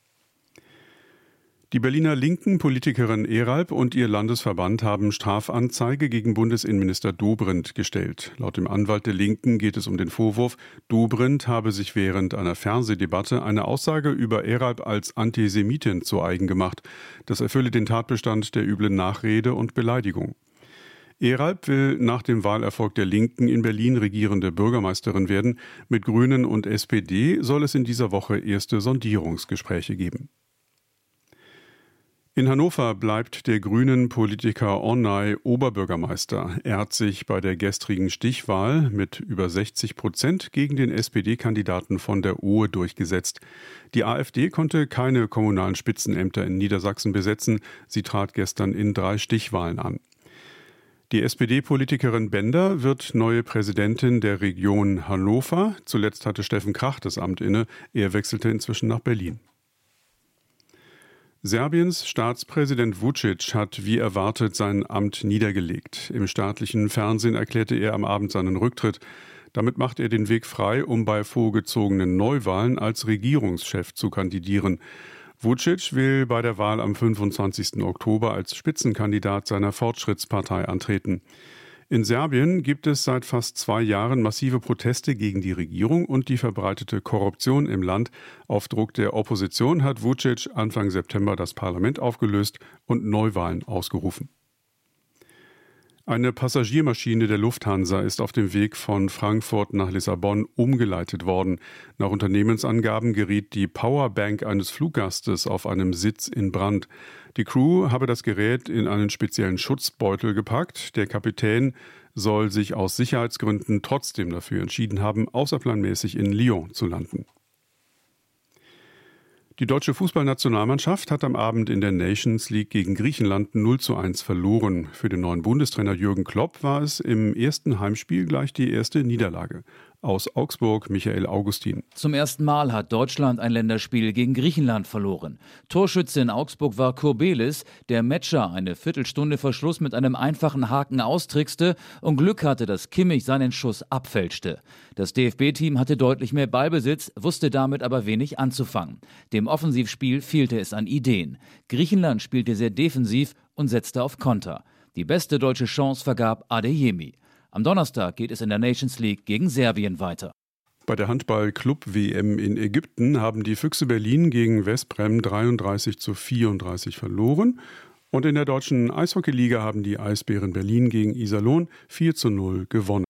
Die Berliner linken Politikerin Eralp und ihr Landesverband haben Strafanzeige gegen Bundesinnenminister Dobrindt gestellt. Laut dem Anwalt der Linken geht es um den Vorwurf, Dobrindt habe sich während einer Fernsehdebatte eine Aussage über Eralp als Antisemitin zu eigen gemacht. Das erfülle den Tatbestand der üblen Nachrede und Beleidigung. Eralp will nach dem Wahlerfolg der Linken in Berlin regierende Bürgermeisterin werden. Mit Grünen und S P D soll es in dieser Woche erste Sondierungsgespräche geben. In Hannover bleibt der grünen Politiker Ornay Oberbürgermeister. Er hat sich bei der gestrigen Stichwahl mit über sechzig Prozent gegen den S P D-Kandidaten von der Ohe durchgesetzt. Die AfD konnte keine kommunalen Spitzenämter in Niedersachsen besetzen. Sie trat gestern in drei Stichwahlen an. Die S P D-Politikerin Bender wird neue Präsidentin der Region Hannover. Zuletzt hatte Steffen Krach das Amt inne. Er wechselte inzwischen nach Berlin. Serbiens Staatspräsident Vučić hat wie erwartet sein Amt niedergelegt. Im staatlichen Fernsehen erklärte er am Abend seinen Rücktritt. Damit macht er den Weg frei, um bei vorgezogenen Neuwahlen als Regierungschef zu kandidieren. Vučić will bei der Wahl am fünfundzwanzigsten Oktober als Spitzenkandidat seiner Fortschrittspartei antreten. In Serbien gibt es seit fast zwei Jahren massive Proteste gegen die Regierung und die verbreitete Korruption im Land. Auf Druck der Opposition hat Vučić Anfang September das Parlament aufgelöst und Neuwahlen ausgerufen. Eine Passagiermaschine der Lufthansa ist auf dem Weg von Frankfurt nach Lissabon umgeleitet worden. Nach Unternehmensangaben geriet die Powerbank eines Fluggastes auf einem Sitz in Brand. Die Crew habe das Gerät in einen speziellen Schutzbeutel gepackt. Der Kapitän soll sich aus Sicherheitsgründen trotzdem dafür entschieden haben, außerplanmäßig in Lyon zu landen. Die deutsche Fußballnationalmannschaft hat am Abend in der Nations League gegen Griechenland null zu eins verloren. Für den neuen Bundestrainer Jürgen Klopp war es im ersten Heimspiel gleich die erste Niederlage. Aus Augsburg Michael Augustin. Zum ersten Mal hat Deutschland ein Länderspiel gegen Griechenland verloren. Torschütze in Augsburg war Kurbelis, der Metscher eine Viertelstunde vor Schluss mit einem einfachen Haken austrickste und Glück hatte, dass Kimmich seinen Schuss abfälschte. Das D F B-Team hatte deutlich mehr Ballbesitz, wusste damit aber wenig anzufangen. Dem Offensivspiel fehlte es an Ideen. Griechenland spielte sehr defensiv und setzte auf Konter. Die beste deutsche Chance vergab Adeyemi. Am Donnerstag geht es in der Nations League gegen Serbien weiter. Bei der Handball-Club-W M in Ägypten haben die Füchse Berlin gegen Westbrem dreiunddreißig zu vierunddreißig verloren. Und in der deutschen Eishockeyliga haben die Eisbären Berlin gegen Iserlohn vier zu null gewonnen.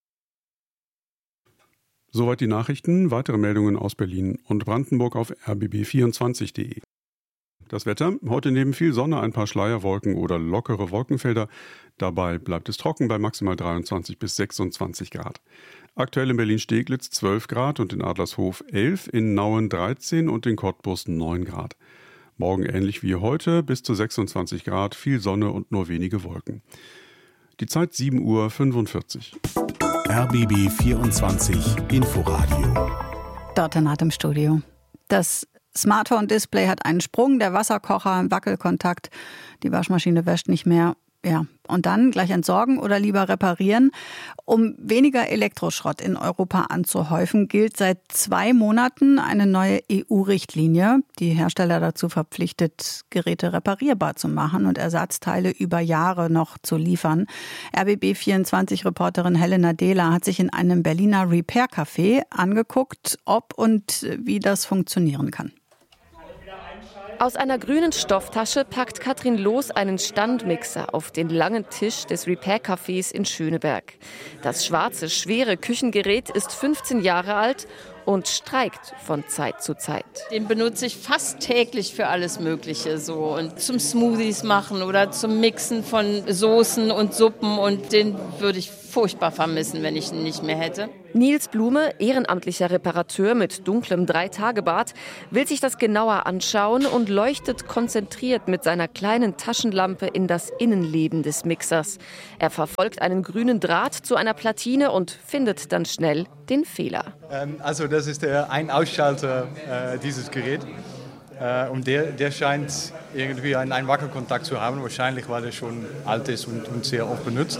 Soweit die Nachrichten. Weitere Meldungen aus Berlin und Brandenburg auf r b b vierundzwanzig punkt de. Das Wetter, heute neben viel Sonne ein paar Schleierwolken oder lockere Wolkenfelder. Dabei bleibt es trocken bei maximal dreiundzwanzig bis sechsundzwanzig Grad. Aktuell in Berlin-Steglitz zwölf Grad und in Adlershof elf, in Nauen dreizehn und in Cottbus neun Grad. Morgen ähnlich wie heute, bis zu sechsundzwanzig Grad, viel Sonne und nur wenige Wolken. Die Zeit sieben Uhr fünfundvierzig. R B B vierundzwanzig Inforadio. Dort im Studio. Das Smartphone-Display hat einen Sprung, der Wasserkocher einen Wackelkontakt, die Waschmaschine wäscht nicht mehr. Ja, und dann gleich entsorgen oder lieber reparieren. Um weniger Elektroschrott in Europa anzuhäufen, gilt seit zwei Monaten eine neue E U-Richtlinie, die Hersteller dazu verpflichtet, Geräte reparierbar zu machen und Ersatzteile über Jahre noch zu liefern. R B B vierundzwanzig-Reporterin Helena Dehler hat sich in einem Berliner Repair-Café angeguckt, ob und wie das funktionieren kann. Aus einer grünen Stofftasche packt Katrin Loos einen Standmixer auf den langen Tisch des Repair-Cafés in Schöneberg. Das schwarze, schwere Küchengerät ist fünfzehn Jahre alt und streikt von Zeit zu Zeit. Den benutze ich fast täglich für alles Mögliche, so und zum Smoothies machen oder zum Mixen von Soßen und Suppen, und den würde ich furchtbar vermissen, wenn ich ihn nicht mehr hätte. Nils Blume, ehrenamtlicher Reparateur mit dunklem Drei-Tage-Bart, will sich das genauer anschauen und leuchtet konzentriert mit seiner kleinen Taschenlampe in das Innenleben des Mixers. Er verfolgt einen grünen Draht zu einer Platine und findet dann schnell den Fehler. Ähm, also das ist der Ein-Ausschalter äh, dieses Gerät. Äh, und der, der scheint irgendwie einen, einen Wackelkontakt zu haben, wahrscheinlich weil er schon alt ist und, und sehr oft benutzt.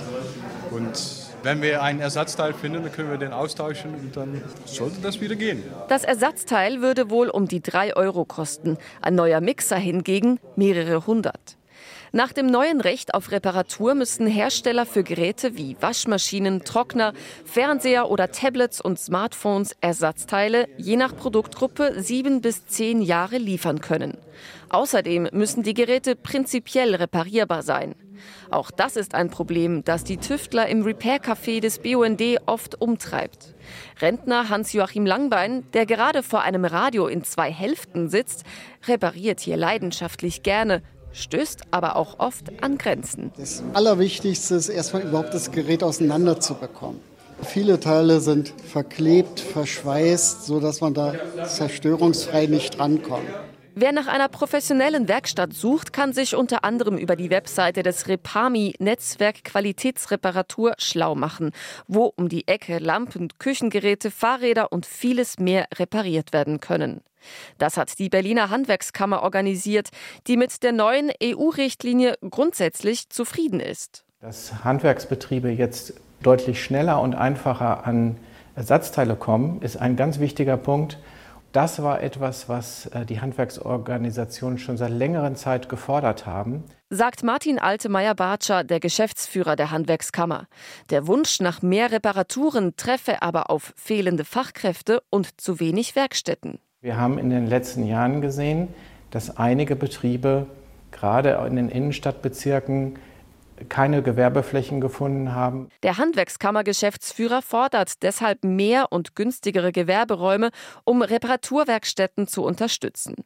Und wenn wir ein Ersatzteil finden, dann können wir den austauschen und dann sollte das wieder gehen. Das Ersatzteil würde wohl um die drei Euro kosten. Ein neuer Mixer hingegen mehrere hundert. Nach dem neuen Recht auf Reparatur müssen Hersteller für Geräte wie Waschmaschinen, Trockner, Fernseher oder Tablets und Smartphones Ersatzteile je nach Produktgruppe sieben bis zehn Jahre liefern können. Außerdem müssen die Geräte prinzipiell reparierbar sein. Auch das ist ein Problem, das die Tüftler im Repair-Café des B U N D oft umtreibt. Rentner Hans-Joachim Langbein, der gerade vor einem Radio in zwei Hälften sitzt, repariert hier leidenschaftlich gerne, stößt aber auch oft an Grenzen. Das Allerwichtigste ist erstmal überhaupt das Gerät auseinanderzubekommen. Viele Teile sind verklebt, verschweißt, sodass man da zerstörungsfrei nicht rankommt. Wer nach einer professionellen Werkstatt sucht, kann sich unter anderem über die Webseite des Repami Netzwerk Qualitätsreparatur schlau machen, wo um die Ecke Lampen, Küchengeräte, Fahrräder und vieles mehr repariert werden können. Das hat die Berliner Handwerkskammer organisiert, die mit der neuen E U-Richtlinie grundsätzlich zufrieden ist. Dass Handwerksbetriebe jetzt deutlich schneller und einfacher an Ersatzteile kommen, ist ein ganz wichtiger Punkt. Das war etwas, was die Handwerksorganisationen schon seit längerer Zeit gefordert haben. Sagt Martin Altemeyer-Bartscher, der Geschäftsführer der Handwerkskammer. Der Wunsch nach mehr Reparaturen treffe aber auf fehlende Fachkräfte und zu wenig Werkstätten. Wir haben in den letzten Jahren gesehen, dass einige Betriebe, gerade in den Innenstadtbezirken, keine Gewerbeflächen gefunden haben. Der Handwerkskammer-Geschäftsführer fordert deshalb mehr und günstigere Gewerberäume, um Reparaturwerkstätten zu unterstützen.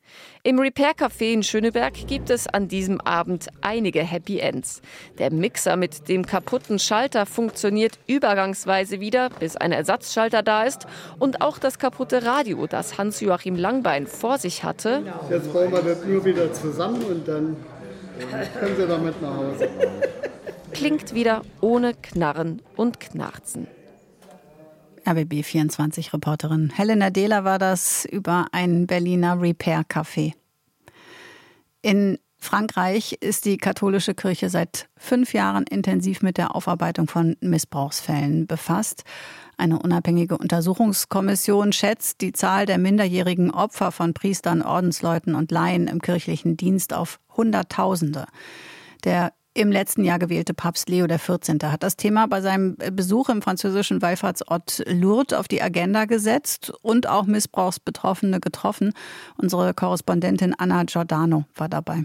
Im Repair-Café in Schöneberg gibt es an diesem Abend einige Happy Ends. Der Mixer mit dem kaputten Schalter funktioniert übergangsweise wieder, bis ein Ersatzschalter da ist. Und auch das kaputte Radio, das Hans-Joachim Langbein vor sich hatte. Jetzt bauen wir das nur wieder zusammen und dann können Sie damit nach Hause. Klingt wieder ohne Knarren und Knarzen. R B B vierundzwanzig-Reporterin Helena Dehler war das über ein Berliner Repair-Café. In Frankreich ist die katholische Kirche seit fünf Jahren intensiv mit der Aufarbeitung von Missbrauchsfällen befasst. Eine unabhängige Untersuchungskommission schätzt die Zahl der minderjährigen Opfer von Priestern, Ordensleuten und Laien im kirchlichen Dienst auf Hunderttausende. Der im letzten Jahr gewählte Papst Leo der vierzehnte hat das Thema bei seinem Besuch im französischen Wallfahrtsort Lourdes auf die Agenda gesetzt und auch Missbrauchsbetroffene getroffen. Unsere Korrespondentin Anna Giordano war dabei.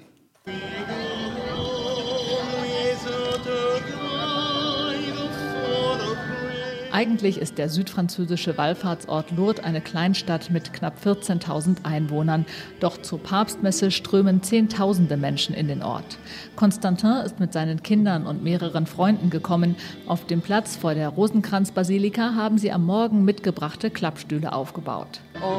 Eigentlich ist der südfranzösische Wallfahrtsort Lourdes eine Kleinstadt mit knapp vierzehntausend Einwohnern. Doch zur Papstmesse strömen Zehntausende Menschen in den Ort. Constantin ist mit seinen Kindern und mehreren Freunden gekommen. Auf dem Platz vor der Rosenkranzbasilika haben sie am Morgen mitgebrachte Klappstühle aufgebaut.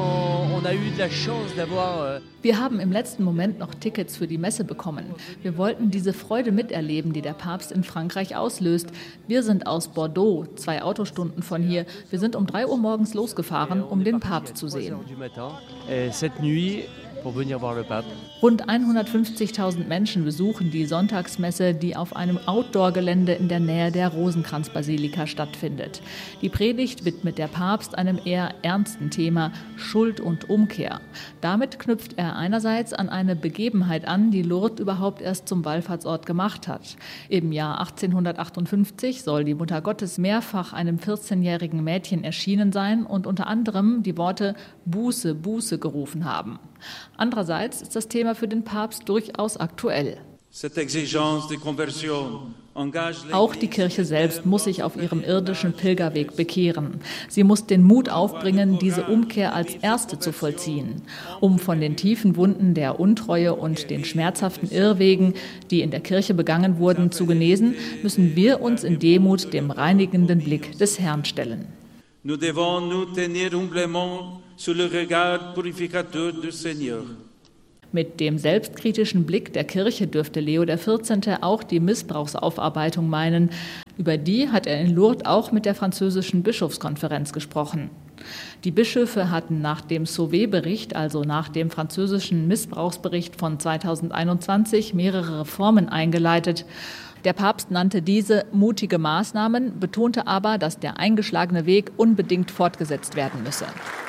Wir haben im letzten Moment noch Tickets für die Messe bekommen. Wir wollten diese Freude miterleben, die der Papst in Frankreich auslöst. Wir sind aus Bordeaux, zwei Autostunden von hier. Wir sind um drei Uhr morgens losgefahren, um den Papst zu sehen. Rund hundertfünfzigtausend Menschen besuchen die Sonntagsmesse, die auf einem Outdoor-Gelände in der Nähe der Rosenkranzbasilika stattfindet. Die Predigt widmet der Papst einem eher ernsten Thema, Schuld und Umkehr. Damit knüpft er einerseits an eine Begebenheit an, die Lourdes überhaupt erst zum Wallfahrtsort gemacht hat. Im Jahr achtzehnhundertachtundfünfzig soll die Mutter Gottes mehrfach einem vierzehnjährigen Mädchen erschienen sein und unter anderem die Worte Buße, Buße gerufen haben. Andererseits ist das Thema für den Papst durchaus aktuell. Auch die Kirche selbst muss sich auf ihrem irdischen Pilgerweg bekehren. Sie muss den Mut aufbringen, diese Umkehr als erste zu vollziehen. Um von den tiefen Wunden der Untreue und den schmerzhaften Irrwegen, die in der Kirche begangen wurden, zu genesen, müssen wir uns in Demut dem reinigenden Blick des Herrn stellen. Nous devons nous tenir humblement sous le regard purificateur du Seigneur. Mit dem selbstkritischen Blick der Kirche dürfte Leo der vierzehnte auch die Missbrauchsaufarbeitung meinen. Über die hat er in Lourdes auch mit der französischen Bischofskonferenz gesprochen. Die Bischöfe hatten nach dem Sauvé-Bericht, also nach dem französischen Missbrauchsbericht von zweitausendeinundzwanzig, mehrere Reformen eingeleitet. Der Papst nannte diese mutige Maßnahmen, betonte aber, dass der eingeschlagene Weg unbedingt fortgesetzt werden müsse.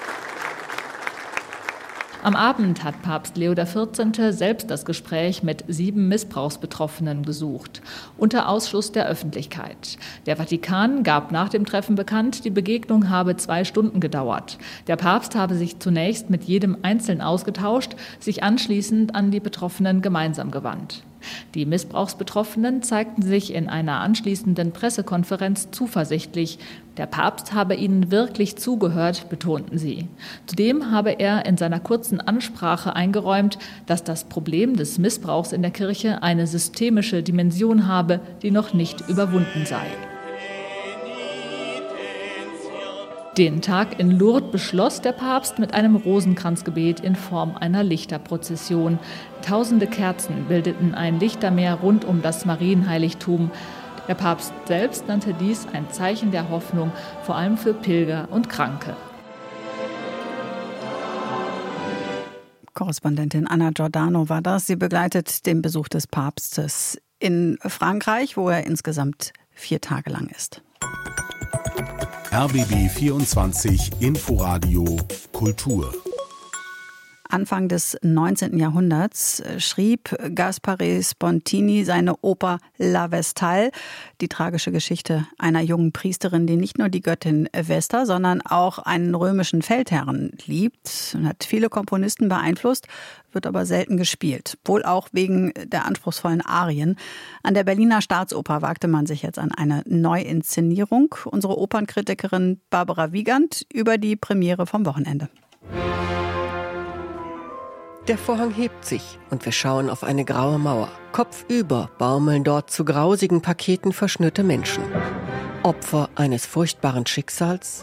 Am Abend hat Papst Leo der vierzehnte selbst das Gespräch mit sieben Missbrauchsbetroffenen gesucht, unter Ausschluss der Öffentlichkeit. Der Vatikan gab nach dem Treffen bekannt, die Begegnung habe zwei Stunden gedauert. Der Papst habe sich zunächst mit jedem einzeln ausgetauscht, sich anschließend an die Betroffenen gemeinsam gewandt. Die Missbrauchsbetroffenen zeigten sich in einer anschließenden Pressekonferenz zuversichtlich. Der Papst habe ihnen wirklich zugehört, betonten sie. Zudem habe er in seiner kurzen Ansprache eingeräumt, dass das Problem des Missbrauchs in der Kirche eine systemische Dimension habe, die noch nicht überwunden sei. Den Tag in Lourdes beschloss der Papst mit einem Rosenkranzgebet in Form einer Lichterprozession. Tausende Kerzen bildeten ein Lichtermeer rund um das Marienheiligtum. Der Papst selbst nannte dies ein Zeichen der Hoffnung, vor allem für Pilger und Kranke. Korrespondentin Anna Giordano war das. Sie begleitet den Besuch des Papstes in Frankreich, wo er insgesamt vier Tage lang ist. R B B vierundzwanzig Inforadio Kultur. Anfang des neunzehnten Jahrhunderts schrieb Gaspare Spontini seine Oper La Vestale, die tragische Geschichte einer jungen Priesterin, die nicht nur die Göttin Vesta, sondern auch einen römischen Feldherren liebt und hat viele Komponisten beeinflusst, wird aber selten gespielt, wohl auch wegen der anspruchsvollen Arien. An der Berliner Staatsoper wagte man sich jetzt an eine Neuinszenierung. Unsere Opernkritikerin Barbara Wiegand über die Premiere vom Wochenende. Der Vorhang hebt sich und wir schauen auf eine graue Mauer. Kopfüber baumeln dort zu grausigen Paketen verschnürte Menschen. Opfer eines furchtbaren Schicksals?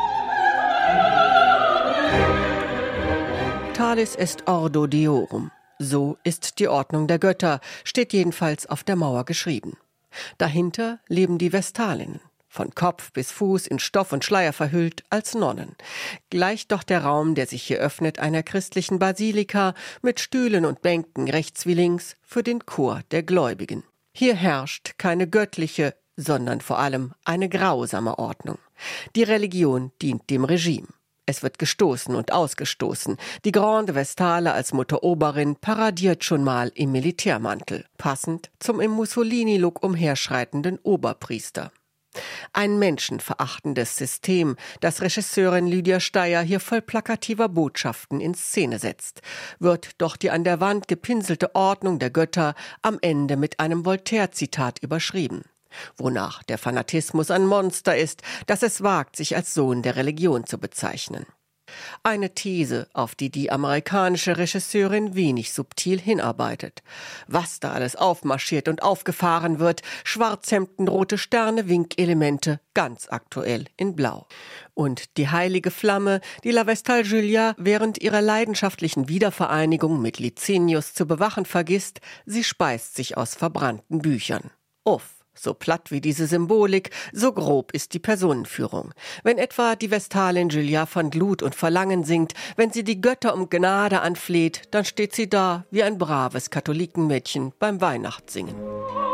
Talis est ordo deorum. So ist die Ordnung der Götter, steht jedenfalls auf der Mauer geschrieben. Dahinter leben die Vestalinnen. Von Kopf bis Fuß in Stoff und Schleier verhüllt als Nonnen. Gleicht doch der Raum, der sich hier öffnet, einer christlichen Basilika mit Stühlen und Bänken rechts wie links für den Chor der Gläubigen. Hier herrscht keine göttliche, sondern vor allem eine grausame Ordnung. Die Religion dient dem Regime. Es wird gestoßen und ausgestoßen. Die Grande Vestale als Mutter Oberin paradiert schon mal im Militärmantel, passend zum im Mussolini-Look umherschreitenden Oberpriester. Ein menschenverachtendes System, das Regisseurin Lydia Steyer hier voll plakativer Botschaften in Szene setzt, wird doch die an der Wand gepinselte Ordnung der Götter am Ende mit einem Voltaire-Zitat überschrieben. Wonach der Fanatismus ein Monster ist, das es wagt, sich als Sohn der Religion zu bezeichnen. Eine These, auf die die amerikanische Regisseurin wenig subtil hinarbeitet. Was da alles aufmarschiert und aufgefahren wird, Schwarzhemden, rote Sterne, Winkelemente, ganz aktuell in Blau. Und die heilige Flamme, die La Vestale Julia während ihrer leidenschaftlichen Wiedervereinigung mit Licinius zu bewachen vergisst, sie speist sich aus verbrannten Büchern. Uff. So platt wie diese Symbolik, so grob ist die Personenführung. Wenn etwa die Vestalin Julia von Glut und Verlangen singt, wenn sie die Götter um Gnade anfleht, dann steht sie da wie ein braves Katholikenmädchen beim Weihnachtssingen.